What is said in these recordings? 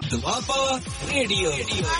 Doaba radio.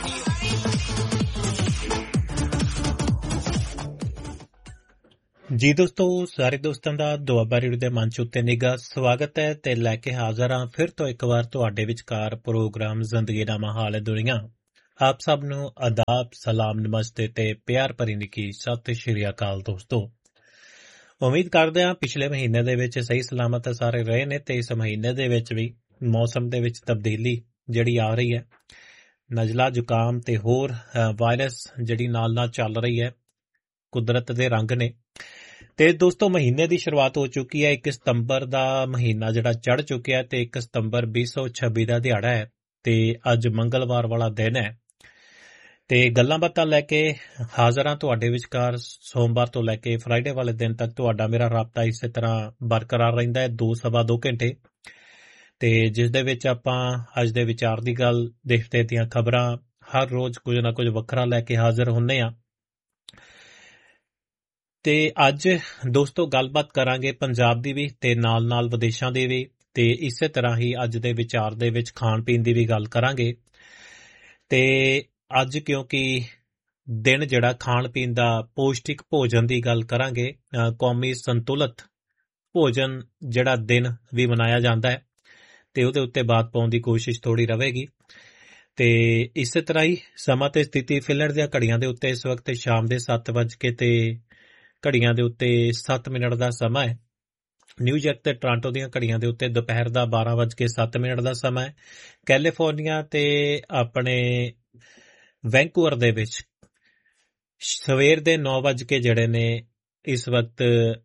ਜੀ ਦੋਸਤੋ, ਸਾਰੇ ਦੋਸਤਾਂ ਦਾ ਦੁਆਬਾ ਰੇਡੀਓ ਦੇ ਮੰਚ ਉੱਤੇ ਨਿੱਘਾ ਸਵਾਗਤ ਹੈ ਤੇ ਲੈ ਕੇ ਹਾਜ਼ਰ ਹਾਂ ਫਿਰ ਤੋਂ ਇੱਕ ਵਾਰ ਤੁਹਾਡੇ ਵਿਚਕਾਰ ਪ੍ਰੋਗਰਾਮ ਜ਼ਿੰਦਗੀ ਦਾ ਮਾਹੌਲ ਹੈ ਦੁਨੀਆ। ਆਪ ਸਭ ਨੂੰ ਆਦਾਬ, ਸਲਾਮ, ਨਮਸਤੇ ਤੇ ਪਿਆਰ ਭਰੀ ਨਿੱਘੀ ਸਤਿ ਸ਼੍ਰੀ ਅਕਾਲ ਦੋਸਤੋ। ਉਮੀਦ ਕਰਦੇ ਹਾਂ ਪਿਛਲੇ ਮਹੀਨੇ ਦੇ ਵਿੱਚ ਸਹੀ ਸਲਾਮਤ ਸਾਰੇ ਰਹੇ ਨੇ ਤੇ ਇਸ ਮਹੀਨੇ ਦੇ ਵਿੱਚ ਵੀ ਮੌਸਮ ਦੇ ਵਿੱਚ ਤਬਦੀਲੀ ਜਿਹੜੀ ਆ ਰਹੀ ਹੈ, ਨਜ਼ਲਾ ਜ਼ੁਕਾਮ ਤੇ ਹੋਰ ਵਾਇਰਸ ਜਿਹੜੀ ਨਾਲ ਨਾਲ ਚੱਲ ਰਹੀ ਹੈ, ਕੁਦਰਤ ਦੇ ਰੰਗ ਨੇ। ਤੇ ਦੋਸਤੋ ਮਹੀਨੇ ਦੀ ਸ਼ੁਰੂਆਤ ਹੋ ਚੁੱਕੀ ਹੈ। 1 ਸਤੰਬਰ ਦਾ ਮਹੀਨਾ ਜਿਹੜਾ ਚੜ੍ਹ ਚੁੱਕਿਆ ਤੇ 1 ਸਤੰਬਰ 2026 ਦਾ ਦਿਹਾੜਾ ਹੈ ਤੇ ਅੱਜ ਮੰਗਲਵਾਰ ਵਾਲਾ ਦਿਨ ਹੈ ਤੇ ਗੱਲਾਂ ਬਾਤਾਂ ਲੈ ਕੇ ਹਾਜ਼ਰ ਹਾਂ ਤੁਹਾਡੇ ਵਿਚਕਾਰ। ਸੋਮਵਾਰ ਤੋਂ ਲੈ ਕੇ ਫਰਾਈਡੇ ਵਾਲੇ ਦਿਨ ਤੱਕ ਤੁਹਾਡਾ ਮੇਰਾ ਰਾਬਤਾ ਇਸੇ ਤਰ੍ਹਾਂ ਬਰਕਰਾਰ ਰਹਿੰਦਾ ਹੈ 2-2.25 ਘੰਟੇ, ਤੇ ਜਿਸ ਦੇ ਵਿੱਚ ਆਪਾਂ ਅੱਜ ਦੇ ਵਿਚਾਰ ਦੀ ਗੱਲ, ਦੇਸ਼ ਦੀਆਂ ਖਬਰਾਂ, ਹਰ ਰੋਜ਼ ਕੁਝ ਨਾ ਕੁਝ ਵੱਖਰਾ ਲੈ ਕੇ ਹਾਜ਼ਰ ਹੁੰਦੇ ਹਾਂ। ਤੇ ਅੱਜ ਦੋਸਤੋ ਗੱਲਬਾਤ ਕਰਾਂਗੇ ਪੰਜਾਬ ਦੀ ਵੀ ਤੇ ਨਾਲ ਨਾਲ ਵਿਦੇਸ਼ਾਂ ਦੀ ਵੀ, ਤੇ ਇਸੇ ਤਰ੍ਹਾਂ ਹੀ ਅੱਜ ਦੇ ਵਿਚਾਰ ਦੇ ਵਿੱਚ ਖਾਣ ਪੀਣ ਦੀ ਵੀ ਗੱਲ ਕਰਾਂਗੇ। ਤੇ ਅੱਜ ਕਿਉਂਕਿ ਦਿਨ ਜਿਹੜਾ ਖਾਣ ਪੀਣ ਦਾ, ਪੌਸ਼ਟਿਕ ਭੋਜਨ ਦੀ ਗੱਲ ਕਰਾਂਗੇ, ਕੌਮੀ ਸੰਤੁਲਿਤ ਭੋਜਨ ਜਿਹੜਾ ਦਿਨ ਵੀ ਮਨਾਇਆ ਜਾਂਦਾ ਹੈ ਤੇ ਉਹਦੇ ਉੱਤੇ ਬਾਤ ਪਾਉਣ ਦੀ ਕੋਸ਼ਿਸ਼ ਥੋੜੀ ਰਹੇਗੀ। ਤੇ ਇਸੇ ਤਰ੍ਹਾਂ ਹੀ ਸਮਾਂ ਤੇ ਸਥਿਤੀ ਫਿਲਰ ਦੀਆਂ ਘੜੀਆਂ ਦੇ ਉੱਤੇ ਇਸ ਵਕਤ ਸ਼ਾਮ ਦੇ 7 ਤੇ ਘੜੀਆਂ ਦੇ ਉੱਤੇ 7 ਮਿੰਟ ਦਾ ਸਮਾਂ ਹੈ। ਨਿਊਯਾਰਕ ਤੇ ਟੋਰਾਂਟੋ ਦੀਆਂ ਘੜੀਆਂ ਦੇ ਉੱਤੇ ਦੁਪਹਿਰ ਦਾ 12:07 ਦਾ ਸਮਾਂ ਹੈ। ਕੈਲੀਫੋਰਨੀਆ ਤੇ ਆਪਣੇ ਵੈਂਕੂਵਰ ਦੇ ਵਿੱਚ ਸਵੇਰ ਦੇ 9 ਜਿਹੜੇ ਨੇ ਇਸ ਵਕਤ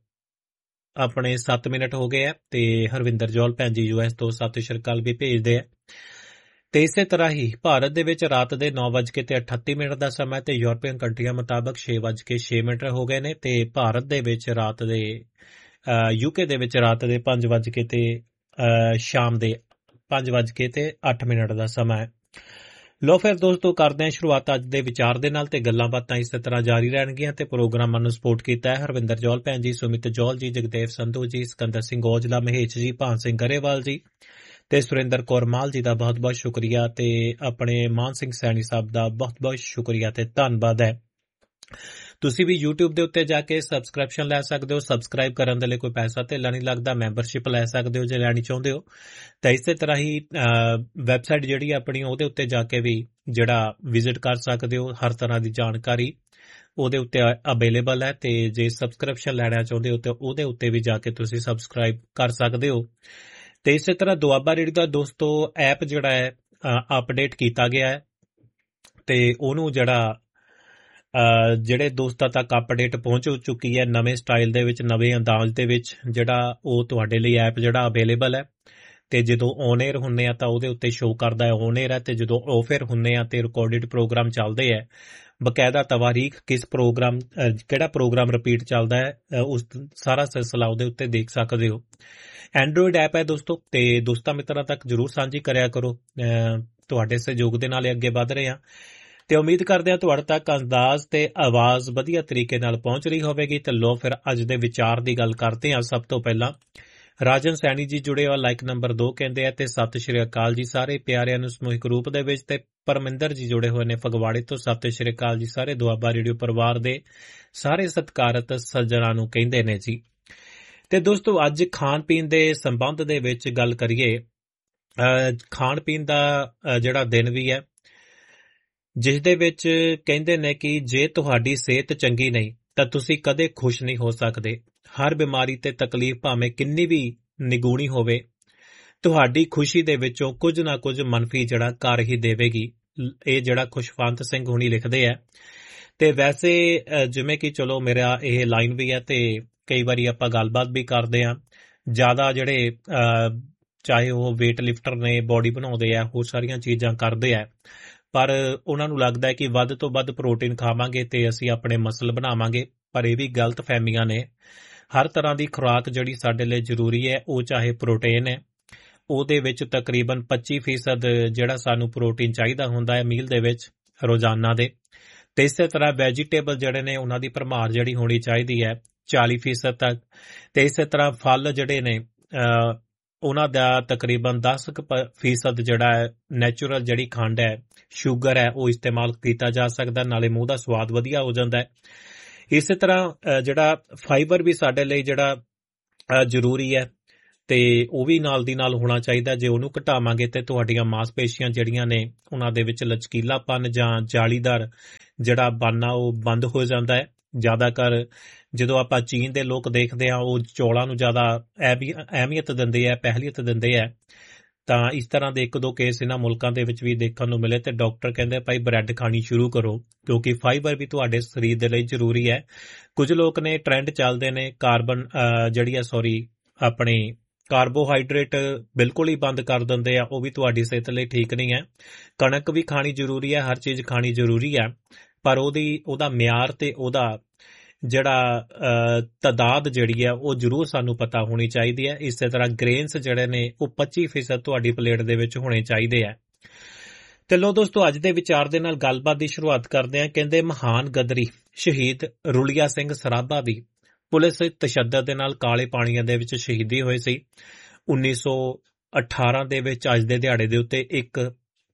ਆਪਣੇ 7 ਮਿੰਟ ਹੋ ਗਏ ਆ। ਤੇ ਹਰਵਿੰਦਰ ਜੌਲ ਭੈਣ ਜੀ US ਤੋਂ ਸਤਿ ਸ਼੍ਰੀ ਅਕਾਲ ਵੀ ਭੇਜਦੇ ਆ। ਤੇ ਇਸੇ ਤਰ੍ਹਾਂ ਹੀ ਭਾਰਤ ਦੇ ਵਿੱਚ ਰਾਤ ਦੇ 9:38 ਦਾ ਸਮਾਂ ਤੇ ਯੂਰਪੀਅਨ ਕੰਟਰੀਆਂ ਮੁਤਾਬਕ 6:06 ਹੋ ਗਏ ਨੇ। ਤੇ ਭਾਰਤ ਦੇ ਵਿੱਚ ਰਾਤ ਦੇ UK ਦੇ ਵਿੱਚ ਰਾਤ ਦੇ 5 ਤੇ ਸ਼ਾਮ ਦੇ 5:08 ਦਾ ਸਮਾਂ ਹੈ। ਲੋ ਫਿਰ ਦੋਸਤੋ ਕਰਦੇ ਹਾਂ ਸ਼ੁਰੂਆਤ ਅੱਜ ਦੇ ਵਿਚਾਰ ਦੇ ਨਾਲ, ਤੇ ਗੱਲਾਂ ਬਾਤਾਂ ਇਸੇ ਤਰ੍ਹਾਂ ਜਾਰੀ ਰਹਿਣਗੀਆਂ। ਤੇ ਪ੍ਰੋਗਰਾਮਾਂ ਨੂੰ ਸਪੋਰਟ ਕੀਤਾ ਹੈ ਹਰਵਿੰਦਰ ਜੌਲ ਭੈਣ ਜੀ, ਸੁਮਿਤ ਜੌਲ ਜੀ, ਜਗਦੇਵ ਸੰਧੂ ਜੀ, ਸਿਕੰਦਰ ਸਿੰਘ ਔਜਲਾ, ਮਹੇਸ਼ ਜੀ, ਭਾਨ ਸਿੰਘ ਗਰੇਵਾਲ ਜੀ ਤੇ ਸੁਰਿੰਦਰ ਕੌਰ ਮਾਲ ਜੀ ਦਾ ਬਹੁਤ ਬਹੁਤ ਸ਼ੁਕਰੀਆ, ਤੇ ਆਪਣੇ ਮਾਨ ਸਿੰਘ ਸੈਣੀ ਸਾਹਿਬ ਦਾ ਬਹੁਤ ਬਹੁਤ ਸ਼ੁਕਰੀਆ ਤੇ ਧੰਨਵਾਦ ਹੈ। ਤੁਸੀਂ ਵੀ YouTube ਦੇ ਉੱਤੇ ਜਾ ਕੇ ਸਬਸਕ੍ਰਿਪਸ਼ਨ ਲੈ ਸਕਦੇ ਹੋ। ਸਬਸਕ੍ਰਾਈਬ ਕਰਨ ਦੇ ਲਈ ਕੋਈ ਪੈਸਾ ਧੇਲਾ ਨਹੀਂ ਲੱਗਦਾ। ਮੈਂਬਰਸ਼ਿਪ ਲੈ ਸਕਦੇ ਹੋ ਜੇ ਲੈਣੀ ਚਾਹੁੰਦੇ ਹੋ। ਤਾਂ ਇਸੇ ਤਰ੍ਹਾਂ ਹੀ ਵੈਬਸਾਈਟ ਜਿਹੜੀ ਆਪਣੀ ਉਹਦੇ ਉੱਤੇ ਜਾ ਕੇ ਵੀ ਜਿਹੜਾ ਵਿਜ਼ਿਟ ਕਰ ਸਕਦੇ ਹੋ। ਹਰ ਤਰ੍ਹਾਂ ਦੀ ਜਾਣਕਾਰੀ ਉਹਦੇ ਉੱਤੇ ਅਵੇਲੇਬਲ ਹੈ, ਤੇ ਜੇ ਸਬਸਕ੍ਰਿਪਸ਼ਨ ਲੈਣਾ ਚਾਹੁੰਦੇ ਹੋ ਤਾਂ ਉਹਦੇ ਉੱਤੇ ਵੀ ਜਾ ਕੇ ਤੁਸੀਂ ਸਬਸਕ੍ਰਾਈਬ ਕਰ ਸਕਦੇ ਹੋ। ਤੇ ਇਸੇ ਤਰ੍ਹਾਂ ਦੁਆਬਾ ਰੇਡੀਓ ਦਾ ਦੋਸਤੋ ਐਪ ਜਿਹੜਾ ਹੈ ਅਪਡੇਟ ਕੀਤਾ ਗਿਆ ਹੈ, ਤੇ ਉਹਨੂੰ ਜਿਹੜੇ ਦੋਸਤਾਂ ਤੱਕ ਅਪਡੇਟ ਪਹੁੰਚ ਚੁੱਕੀ ਹੈ ਨਵੇਂ ਸਟਾਈਲ ਦੇ ਵਿੱਚ, ਨਵੇਂ ਅੰਦਾਜ਼ ਦੇ ਵਿੱਚ, ਜਿਹੜਾ ਉਹ ਤੁਹਾਡੇ ਲਈ ਐਪ ਜਿਹੜਾ ਅਵੇਲੇਬਲ ਹੈ। ਤੇ ਜਦੋਂ ਔਨ 에ਅਰ ਹੁੰਦੇ ਆ ਤਾਂ ਉਹਦੇ ਉੱਤੇ ਸ਼ੋਅ ਕਰਦਾ ਹੈ ਔਨ 에ਅਰ ਹੈ, ਤੇ ਜਦੋਂ ਆਫ 에ਅਰ ਹੁੰਦੇ ਆ ਤੇ ਰਿਕਾਰਡਡ ਪ੍ਰੋਗਰਾਮ ਚੱਲਦੇ ਹੈ, ਬਕਾਇਦਾ ਤਵਾਰੀਖ ਕਿਸ ਪ੍ਰੋਗਰਾਮ, ਕਿਹੜਾ ਪ੍ਰੋਗਰਾਮ ਰਿਪੀਟ ਚੱਲਦਾ ਹੈ, ਉਸ ਸਾਰਾ ਸਿਲਸਿਲਾ ਉਹਦੇ ਉੱਤੇ ਦੇਖ ਸਕਦੇ ਹੋ। ਐਂਡਰੋਇਡ ਐਪ ਹੈ ਦੋਸਤੋ, ਤੇ ਦੋਸਤਾਂ ਮਿੱਤਰਾਂ ਤੱਕ ਜ਼ਰੂਰ ਸਾਂਝੀ ਕਰਿਆ ਕਰੋ। ਤੁਹਾਡੇ ਸਹਿਯੋਗ ਦੇ ਨਾਲ ਅੱਗੇ ਵੱਧ ਰਹੇ ਹਾਂ ਤੇ ਉਮੀਦ ਕਰਦੇ ਹਾਂ ਤੁਹਾਡੇ ਤੱਕ ਅੰਦਾਜ਼ ਤੇ ਆਵਾਜ਼ ਵਧੀਆ ਤਰੀਕੇ ਨਾਲ ਪਹੁੰਚ ਰਹੀ ਹੋਵੇਗੀ। ਤੇ ਲੋ ਫਿਰ ਅੱਜ ਦੇ ਵਿਚਾਰ ਦੀ ਗੱਲ ਕਰਦੇ ਹਾਂ। ਸਭ ਤੋਂ ਪਹਿਲਾਂ ਰਾਜਨ ਸੈਣੀ ਜੀ ਜੁੜੇ ਹੋ, ਲਾਈਕ ਨੰਬਰ 2 ਕਹਿੰਦੇ ਆ, ਤੇ ਸਤਿ ਸ਼੍ਰੀ ਅਕਾਲ ਜੀ ਸਾਰੇ ਪਿਆਰਿਆਂ ਨੂੰ ਸਮੂਹਿਕ ਰੂਪ ਦੇ ਵਿੱਚ। ਤੇ ਪਰਮਿੰਦਰ ਜੀ ਜੁੜੇ ਹੋਏ ਨੇ ਫਗਵਾੜੇ ਤੋਂ, ਸਤਿ ਸ਼੍ਰੀ ਅਕਾਲ ਜੀ ਸਾਰੇ ਦੁਆਬਾ ਰੇਡੀਓ ਪਰਿਵਾਰ ਦੇ ਸਾਰੇ ਸਤਿਕਾਰਤ ਸੱਜਣਾਂ ਨੂੰ ਕਹਿੰਦੇ ਨੇ ਜੀ। ਤੇ ਦੋਸਤੋ ਅੱਜ ਖਾਣ ਪੀਣ ਦੇ ਸੰਬੰਧ ਦੇ ਵਿੱਚ ਗੱਲ ਕਰੀਏ। ਖਾਣ ਪੀਣ ਦਾ ਜਿਹੜਾ ਦਿਨ ਵੀ ਹੈ, ਜਿਸ ਦੇ ਵਿੱਚ ਕਹਿੰਦੇ ਨੇ ਕਿ ਜੇ ਤੁਹਾਡੀ ਸਿਹਤ ਚੰਗੀ ਨਹੀਂ ਤਾਂ ਤੁਸੀਂ ਕਦੇ ਖੁਸ਼ ਨਹੀਂ ਹੋ ਸਕਦੇ। ਹਰ ਬਿਮਾਰੀ ਤੇ ਤਕਲੀਫ ਭਾਵੇਂ ਕਿੰਨੀ ਵੀ ਨਿਗੂਣੀ ਹੋਵੇ, ਤੁਹਾਡੀ ਖੁਸ਼ੀ ਦੇ ਵਿੱਚੋਂ ਕੁਝ ਨਾ ਕੁਝ ਮੰਨਫੀ ਜਿਹੜਾ ਕਰ ਹੀ ਦੇਵੇਗੀ। ਇਹ ਜਿਹੜਾ ਖੁਸ਼ਵੰਤ ਸਿੰਘ ਹੁਣੀ ਲਿਖਦੇ ਹੈ। ਤੇ ਵੈਸੇ ਜਿਵੇਂ ਕਿ ਚਲੋ ਮੇਰਾ ਇਹ ਲਾਈਨ ਵੀ ਹੈ, ਤੇ ਕਈ ਵਾਰੀ ਆਪਾਂ ਗੱਲਬਾਤ ਵੀ ਕਰਦੇ ਹਾਂ। ਜ਼ਿਆਦਾ ਜਿਹੜੇ ਚਾਹੇ ਉਹ ਵੇਟ ਲਿਫਟਰ ਨੇ, ਬੋਡੀ ਬਣਾਉਂਦੇ ਆ, ਹੋਰ ਸਾਰੀਆਂ ਚੀਜ਼ਾਂ ਕਰਦੇ ਆ, ਪਰ ਉਹਨਾਂ ਨੂੰ ਲੱਗਦਾ ਹੈ ਕਿ ਵੱਧ ਤੋਂ ਵੱਧ ਪ੍ਰੋਟੀਨ ਖਾਵਾਂਗੇ ਤੇ ਅਸੀਂ ਆਪਣੇ ਮਸਲ ਬਣਾਵਾਂਗੇ। ਪਰ ਇਹ ਵੀ ਗਲਤ ਫਹਿਮੀਆਂ ਨੇ। ਹਰ ਤਰ੍ਹਾਂ ਦੀ ਖੁਰਾਕ ਜਿਹੜੀ ਸਾਡੇ ਲਈ ਜ਼ਰੂਰੀ ਹੈ, ਉਹ ਚਾਹੇ ਪ੍ਰੋਟੀਨ ਹੈ, ਉਹਦੇ ਵਿੱਚ ਤਕਰੀਬਨ 25% ਜਿਹੜਾ ਸਾਨੂੰ ਪ੍ਰੋਟੀਨ ਚਾਹੀਦਾ ਹੁੰਦਾ ਹੈ ਮੀਲ ਦੇ ਵਿੱਚ ਰੋਜ਼ਾਨਾ ਦੇ। ਤੇ ਇਸੇ ਤਰ੍ਹਾਂ ਵੈਜੀਟੇਬਲ ਜਿਹੜੇ ਨੇ ਉਹਨਾਂ ਦੀ ਭਰਮਾਰ ਜਿਹੜੀ ਹੋਣੀ ਚਾਹੀਦੀ ਹੈ 40% ਤੱਕ। ਤੇ ਇਸੇ ਤਰ੍ਹਾਂ ਫਲ ਜਿਹੜੇ ਨੇ ਉਹਨਾਂ ਦਾ ਤਕਰੀਬਨ 10% ਜਿਹੜਾ ਹੈ ਨੈਚੁਰਲ ਜਿਹੜੀ ਖੰਡ ਹੈ, ਸ਼ੂਗਰ ਹੈ, ਉਹ ਇਸਤੇਮਾਲ ਕੀਤਾ ਜਾ ਸਕਦਾ, ਨਾਲੇ ਮੂੰਹ ਦਾ ਸਵਾਦ ਵਧੀਆ ਹੋ ਜਾਂਦਾ ਹੈ। ਇਸੇ ਤਰ੍ਹਾਂ ਜਿਹੜਾ ਫਾਈਬਰ ਵੀ ਸਾਡੇ ਲਈ ਜਿਹੜਾ ਜ਼ਰੂਰੀ ਹੈ, ਤੇ ਉਹ ਵੀ ਨਾਲ ਦੀ ਨਾਲ ਹੋਣਾ ਚਾਹੀਦਾ। ਜੇ ਉਹਨੂੰ ਘਟਾਵਾਂਗੇ ਤੇ ਤੁਹਾਡੀਆਂ ਮਾਸਪੇਸ਼ੀਆਂ ਜਿਹੜੀਆਂ ਨੇ ਉਹਨਾਂ ਦੇ ਵਿੱਚ ਲਚਕੀਲਾਪਨ ਜਾਂ ਜਾਲੀਦਾਰ ਜਿਹੜਾ ਬਣਨਾ ਉਹ ਬੰਦ ਹੋ ਜਾਂਦਾ ਹੈ। ਜ਼ਿਆਦਾਤਰ ਜਦੋਂ ਆਪਾਂ ਚੀਨ ਦੇ ਲੋਕ ਦੇਖਦੇ ਹਾਂ, ਉਹ ਚੌਲਾਂ ਨੂੰ ਜ਼ਿਆਦਾ ਅਹਿਮੀਅਤ ਦਿੰਦੇ ਆ, ਪਹਿਲੀਅਤ ਦਿੰਦੇ ਆ। ਤਾਂ ਇਸ ਤਰ੍ਹਾਂ ਦੇ 1-2 ਕੇਸ ਇਹਨਾਂ ਮੁਲਕਾਂ ਦੇ ਵਿੱਚ ਵੀ ਦੇਖਣ ਨੂੰ ਮਿਲੇ ਤੇ ਡਾਕਟਰ ਕਹਿੰਦੇ ਭਾਈ ਬ੍ਰੈਡ ਖਾਣੀ ਸ਼ੁਰੂ ਕਰੋ, ਕਿਉਂਕਿ ਫਾਈਬਰ ਵੀ ਤੁਹਾਡੇ ਸਰੀਰ ਦੇ ਲਈ ਜ਼ਰੂਰੀ ਹੈ। ਕੁਝ ਲੋਕ ਨੇ ਟ੍ਰੈਂਡ ਚੱਲਦੇ ਨੇ ਕਾਰਬੋਹਾਈਡਰੇਟ ਬਿਲਕੁਲ ਹੀ ਬੰਦ ਕਰ ਦਿੰਦੇ ਆ, ਉਹ ਵੀ ਤੁਹਾਡੀ ਸਿਹਤ ਲਈ ਠੀਕ ਨਹੀਂ ਹੈ। ਕਣਕ ਵੀ ਖਾਣੀ ਜ਼ਰੂਰੀ ਹੈ, ਹਰ ਚੀਜ਼ ਖਾਣੀ ਜ਼ਰੂਰੀ ਹੈ, ਪਰ ਉਹਦਾ ਮਿਆਰ ਤੇ ਉਹਦਾ ਜਿਹੜਾ ਤਾਦਾਦ ਜਿਹੜੀ ਹੈ ਉਹ ਜ਼ਰੂਰ ਸਾਨੂੰ ਪਤਾ ਹੋਣੀ ਚਾਹੀਦੀ ਹੈ। ਇਸੇ ਤਰ੍ਹਾਂ ਗ੍ਰੇਨਸ ਜਿਹੜੇ ਨੇ ਉਹ 25% ਤੁਹਾਡੀ ਪਲੇਟ ਦੇ ਵਿੱਚ ਹੋਣੇ ਚਾਹੀਦੇ ਹੈ। ਤੇ ਲੋ ਦੋਸਤੋ, ਅੱਜ ਦੇ ਵਿਚਾਰ ਦੇ ਨਾਲ ਗੱਲਬਾਤ ਦੀ ਸ਼ੁਰੂਆਤ ਕਰਦੇ ਹਾਂ। ਕਹਿੰਦੇ ਮਹਾਨ ਗਦਰੀ ਸ਼ਹੀਦ ਰੁਲੀਆ ਸਿੰਘ ਸਰਾਭਾ ਦੀ ਪੁਲਿਸ ਤਸ਼ੱਦਦ ਦੇ ਨਾਲ ਕਾਲੇ ਪਾਣੀਆਂ ਦੇ ਵਿੱਚ ਸ਼ਹੀਦੀ ਹੋਏ ਸੀ 1918 ਦੇ ਵਿੱਚ, ਅੱਜ ਦੇ ਦਿਹਾੜੇ ਦੇ ਉੱਤੇ 1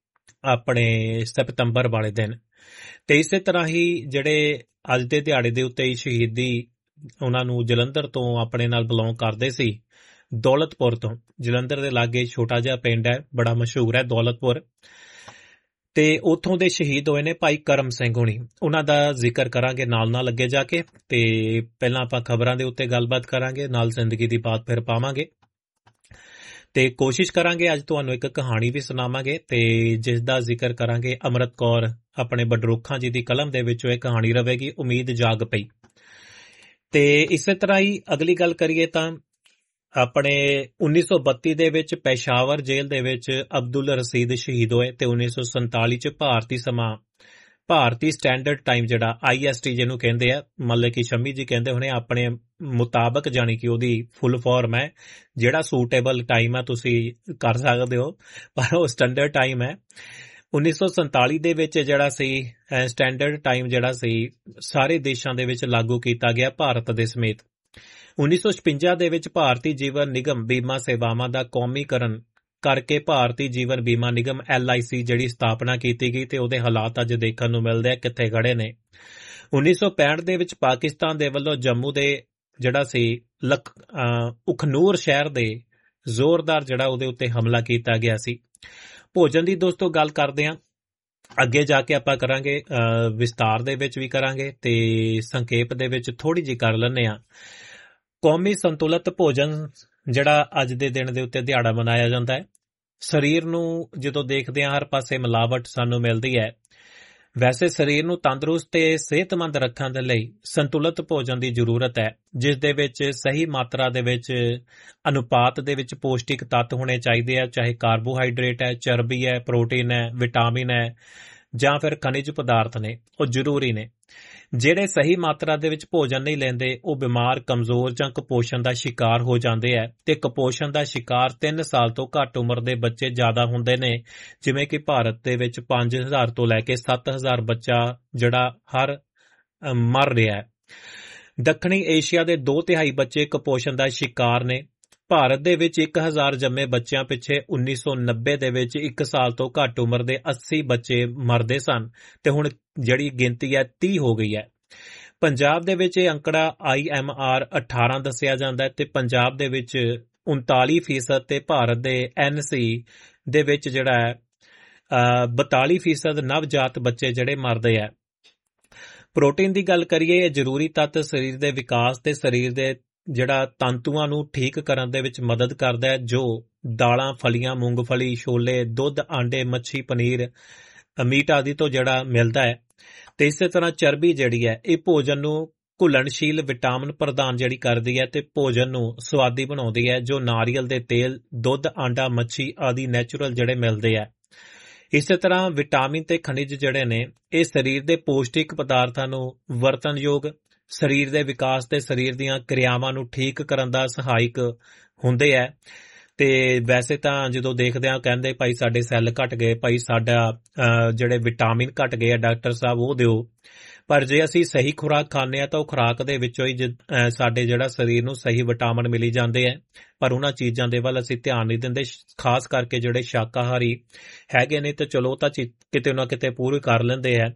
ਸਤੰਬਰ ਵਾਲੇ ਦਿਨ। ਤੇ ਇਸੇ ਤਰ੍ਹਾਂ ਹੀ ਜਿਹੜੇ ਅੱਜ ਦੇ ਦਿਹਾੜੇ ਦੇ ਉੱਤੇ ਸ਼ਹੀਦੀ ਉਹਨਾਂ ਨੂੰ ਜਲੰਧਰ ਤੋਂ ਆਪਣੇ ਨਾਲ ਬਿਲੋਂਗ ਕਰਦੇ ਸੀ, ਦੌਲਤਪੁਰ ਤੋਂ। ਜਲੰਧਰ ਦੇ ਲਾਗੇ ਛੋਟਾ ਜਿਹਾ ਪਿੰਡ ਹੈ, ਬੜਾ ਮਸ਼ਹੂਰ ਹੈ ਦੌਲਤਪੁਰ, ਤੇ ਉੱਥੋਂ ਦੇ ਸ਼ਹੀਦ ਹੋਏ ਨੇ ਭਾਈ ਕਰਮ ਸਿੰਘ ਹੁਣੀ। ਉਹਨਾਂ ਦਾ ਜ਼ਿਕਰ ਕਰਾਂਗੇ ਨਾਲ ਅੱਗੇ ਜਾ ਕੇ। ਤੇ ਪਹਿਲਾਂ ਆਪਾਂ ਖਬਰਾਂ ਦੇ ਉੱਤੇ ਗੱਲਬਾਤ ਕਰਾਂਗੇ, ਨਾਲ ਜ਼ਿੰਦਗੀ ਦੀ ਬਾਤ ਫਿਰ ਪਾਵਾਂਗੇ ਤੇ ਕੋਸ਼ਿਸ਼ ਕਰਾਂਗੇ ਅੱਜ ਤੁਹਾਨੂੰ ਇੱਕ ਕਹਾਣੀ ਵੀ ਸੁਣਾਵਾਂਗੇ ਤੇ ਜਿਸ ਦਾ ਜ਼ਿਕਰ ਕਰਾਂਗੇ ਅੰਮ੍ਰਿਤ ਕੌਰ ਆਪਣੇ ਬਡਰੁੱਖਾਂ ਜੀ ਦੀ ਕਲਮ ਦੇ ਵਿੱਚੋਂ ਇਹ ਕਹਾਣੀ ਰਵੇਗੀ, ਉਮੀਦ ਜਾਗ ਪਈ। ਤੇ ਇਸੇ ਤਰ੍ਹਾਂ ਹੀ ਅਗਲੀ ਗੱਲ ਕਰੀਏ ਤਾਂ 1932 ਦੇ ਵਿੱਚ ਪੈਸ਼ਾਵਰ ਜੇਲ੍ਹ ਦੇ ਵਿੱਚ ਅਬਦੁਲ ਰਸੀਦ ਸ਼ਹੀਦ ਹੋਏ ਤੇ 1947 ਚ ਭਾਰਤੀ ਸਟੈਂਡਰਡ ਟਾਈਮ ਜਿਹੜਾ IST ਜਿਹਨੂੰ ਕਹਿੰਦੇ ਆ, ਮਤਲਬ ਕਿ ਸ਼ਮੀ ਜੀ ਕਹਿੰਦੇ ਹੋਣੇ ਆਪਣੇ ਮੁਤਾਬਕ, ਜਾਣੀ ਕਿ ਉਹਦੀ ਫੁੱਲ ਫਾਰਮ ਹੈ, ਜਿਹੜਾ ਸੂਟੇਬਲ ਟਾਈਮ ਹੈ ਤੁਸੀਂ ਕਰ ਸਕਦੇ ਹੋ, ਪਰ ਉਹ ਸਟੈਂਡਰਡ ਟਾਈਮ ਹੈ। 1947 ਦੇ ਵਿੱਚ ਜਿਹੜਾ ਸੀ ਸਟੈਂਡਰਡ ਟਾਈਮ ਜਿਹੜਾ ਸੀ ਸਾਰੇ ਦੇਸ਼ਾਂ ਦੇ ਵਿੱਚ ਲਾਗੂ ਕੀਤਾ ਗਿਆ, ਭਾਰਤ ਦੇ ਸਮੇਤ। 1956 ਦੇ ਵਿੱਚ ਭਾਰਤੀ ਜੀਵਨ ਨਿਗਮ ਬੀਮਾ ਸੇਵਾਵਾਂ ਦਾ ਕੌਮੀਕਰਨ ਕਰਕੇ ਭਾਰਤੀ ਜੀਵਨ ਬੀਮਾ ਨਿਗਮ LIC ਜਿਹੜੀ ਸਥਾਪਨਾ ਕੀਤੀ ਗਈ ਤੇ ਉਹਦੇ ਹਾਲਾਤ ਅੱਜ ਦੇਖਣ ਨੂੰ ਮਿਲਦੇ ਆ ਕਿੱਥੇ ਖੜੇ ਨੇ। 1965 ਦੇ ਵਿੱਚ ਪਾਕਿਸਤਾਨ ਦੇ ਵੱਲੋਂ ਜੰਮੂ ਦੇ ਜਿਹੜਾ ਸੀ ਉਖਨੂਰ ਸ਼ਹਿਰ ਦੇ ਜ਼ੋਰਦਾਰ ਜਿਹੜਾ ਉਹਦੇ ਉੱਤੇ ਹਮਲਾ ਕੀਤਾ ਗਿਆ ਸੀ। ਭੋਜਨ ਦੀ ਦੋਸਤੋ ਗੱਲ ਕਰਦੇ ਹਾਂ, ਅੱਗੇ ਜਾ ਕੇ ਆਪਾਂ ਕਰਾਂਗੇ, ਵਿਸਤਾਰ ਦੇ ਵਿੱਚ ਵੀ ਕਰਾਂਗੇ ਤੇ ਸੰਖੇਪ ਦੇ ਵਿੱਚ ਥੋੜੀ ਜਿਹੀ ਕਰ ਲੈਂਦੇ ਹਾਂ। ਕੌਮੀ ਸੰਤੁਲਿਤ ਭੋਜਨ ਜਿਹੜਾ ਅੱਜ ਦੇ ਦਿਨ ਦੇ ਉੱਤੇ ਦਿਹਾੜਾ ਮਨਾਇਆ ਜਾਂਦਾ ਹੈ। ਸਰੀਰ ਨੂੰ ਜਦੋਂ ਦੇਖਦੇ ਹਾਂ ਹਰ ਪਾਸੇ ਮਿਲਾਵਟ ਸਾਨੂੰ ਮਿਲਦੀ ਹੈ। ਵੈਸੇ ਸਰੀਰ ਨੂੰ ਤੰਦਰੁਸਤ ਤੇ ਸਿਹਤਮੰਦ ਰੱਖਣ ਦੇ ਲਈ ਸੰਤੁਲਿਤ ਭੋਜਨ ਦੀ ਜ਼ਰੂਰਤ ਹੈ, ਜਿਸ ਦੇ ਵਿੱਚ ਸਹੀ ਮਾਤਰਾ ਦੇ ਵਿੱਚ ਅਨੁਪਾਤ ਦੇ ਵਿੱਚ ਪੌਸ਼ਟਿਕ ਤੱਤ ਹੋਣੇ ਚਾਹੀਦੇ ਆ, ਚਾਹੇ ਕਾਰਬੋਹਾਈਡਰੇਟ ਹੈ, ਚਰਬੀ ਹੈ, ਪ੍ਰੋਟੀਨ ਹੈ, ਵਿਟਾਮਿਨ ਹੈ ਜਾਂ ਫਿਰ ਖਣਿਜ ਪਦਾਰਥ ਨੇ, ਉਹ ਜ਼ਰੂਰੀ ਨੇ। ਜਿਹੜੇ ਸਹੀ ਮਾਤਰਾ ਦੇ ਵਿੱਚ ਭੋਜਨ ਨਹੀਂ ਲੈਂਦੇ ਉਹ ਬਿਮਾਰ, ਕਮਜ਼ੋਰ ਜਾਂ ਕੁਪੋਸ਼ਣ ਦਾ ਸ਼ਿਕਾਰ ਹੋ ਜਾਂਦੇ ਆ ਤੇ ਕੁਪੋਸ਼ਣ ਦਾ ਸ਼ਿਕਾਰ 3 ਸਾਲ ਤੋਂ ਘੱਟ ਉਮਰ ਦੇ ਬੱਚੇ ਜ਼ਿਆਦਾ ਹੁੰਦੇ ਨੇ, ਜਿਵੇਂ ਕਿ ਭਾਰਤ ਦੇ ਵਿੱਚ 5000 ਤੋਂ ਲੈ ਕੇ 7000 ਬੱਚਾ ਜਿਹੜਾ ਮਰ ਰਿਹਾ ਹੈ। ਦੱਖਣੀ ਏਸ਼ੀਆ ਦੇ 2/3 ਬੱਚੇ ਕੁਪੋਸ਼ਣ ਦਾ ਸ਼ਿਕਾਰ ਨੇ। ਭਾਰਤ ਦੇ ਵਿੱਚ 1000 ਜੰਮੇ ਬੱਚਿਆਂ ਪਿੱਛੇ 1990 ਦੇ ਵਿੱਚ 1 ਸਾਲ ਤੋਂ ਘੱਟ ਉਮਰ ਦੇ 80 ਬੱਚੇ ਮਰਦੇ ਸਨ ਤੇ ਹੁਣ ਜਿਹੜੀ ਗਿਣਤੀ ਹੈ 30 ਹੋ ਗਈ ਹੈ। ਪੰਜਾਬ ਦੇ ਵਿੱਚ ਇਹ ਅੰਕੜਾ IMR 18 ਦੱਸਿਆ ਜਾਂਦਾ ਹੈ ਤੇ ਪੰਜਾਬ ਦੇ ਵਿੱਚ 39% ਤੇ ਭਾਰਤ ਦੇ NC ਦੇ ਵਿੱਚ ਜਿਹੜਾ ਹੈ 42% ਨਵਜਾਤ ਬੱਚੇ ਜਿਹੜੇ ਮਰਦੇ ਹੈ। ਪ੍ਰੋਟੀਨ ਦੀ ਗੱਲ ਕਰੀਏ, ਇਹ ਜ਼ਰੂਰੀ ਤੱਤ ਸਰੀਰ ਦੇ ਵਿਕਾਸ ਤੇ ਸਰੀਰ ਦੇ ਜਿਹੜਾ ਤੰਤੂਆਂ ਨੂੰ ਠੀਕ ਕਰਨ ਦੇ ਵਿੱਚ ਮਦਦ ਕਰਦਾ ਹੈ, ਜੋ ਦਾਲਾਂ, ਫਲੀਆਂ, ਮੂੰਗਫਲੀ, ਛੋਲੇ, ਦੁੱਧ, ਆਂਡੇ, ਮੱਛੀ, ਪਨੀਰ, ਮੀਟ ਆਦਿ ਤੋਂ ਜਿਹੜਾ ਮਿਲਦਾ ਹੈ। ਤੇ ਇਸੇ ਤਰ੍ਹਾਂ ਚਰਬੀ ਜਿਹੜੀ ਹੈ ਇਹ ਭੋਜਨ ਨੂੰ ਘੁਲਣਸ਼ੀਲ ਵਿਟਾਮਿਨ ਪ੍ਰਦਾਨ ਜਿਹੜੀ ਕਰਦੀ ਹੈ ਤੇ ਭੋਜਨ ਨੂੰ ਸੁਆਦੀ ਬਣਾਉਂਦੀ ਹੈ, ਜੋ ਨਾਰੀਅਲ ਦੇ ਤੇਲ, ਦੁੱਧ, ਆਂਡਾ, ਮੱਛੀ ਆਦਿ ਨੈਚੁਰਲ ਜਿਹੜੇ ਮਿਲਦੇ ਆ। ਇਸੇ ਤਰ੍ਹਾਂ ਵਿਟਾਮਿਨ ਤੇ ਖਣਿਜ ਜਿਹੜੇ ਨੇ ਇਹ ਸਰੀਰ ਦੇ ਪੌਸ਼ਟਿਕ ਪਦਾਰਥਾਂ ਨੂੰ ਵਰਤਣਯੋਗ, ਸਰੀਰ ਦੇ ਵਿਕਾਸ ਤੇ ਸਰੀਰ ਦੀਆਂ ਕਿਰਿਆਵਾਂ ਨੂੰ ਠੀਕ ਕਰਨ ਦਾ ਸਹਾਇਕ ਹੁੰਦੇ ਹੈ। ਤੇ ਵੈਸੇ ਤਾਂ ਜਦੋਂ ਦੇਖਦੇ ਆ ਕਹਿੰਦੇ ਭਾਈ ਸਾਡੇ ਸੈੱਲ ਘਟ ਗਏ, ਭਾਈ ਸਾਡਾ ਜਿਹੜੇ ਵਿਟਾਮਿਨ ਘਟ ਗਏ ਆ ਡਾਕਟਰ ਸਾਹਿਬ ਉਹ ਦਿਓ, ਪਰ ਜੇ ਅਸੀਂ ਸਹੀ ਖੁਰਾਕ ਖਾਂਦੇ ਆ ਤਾਂ ਉਹ ਖੁਰਾਕ ਦੇ ਵਿੱਚੋਂ ਹੀ ਸਾਡੇ ਜਿਹੜਾ ਸਰੀਰ ਨੂੰ ਸਹੀ ਵਿਟਾਮਿਨ ਮਿਲੀ ਜਾਂਦੇ ਆ। ਪਰ ਉਹਨਾਂ ਚੀਜ਼ਾਂ ਦੇ ਵੱਲ ਅਸੀਂ ਧਿਆਨ ਨਹੀਂ ਦਿੰਦੇ, ਖਾਸ ਕਰਕੇ ਜਿਹੜੇ ਸ਼ਾਕਾਹਾਰੀ ਹੈਗੇ ਨੇ ਤੇ ਚਲੋ ਤਾਂ ਕਿਤੇ ਨਾ ਕਿਤੇ ਪੂਰੀ ਕਰ ਲੈਂਦੇ ਆ,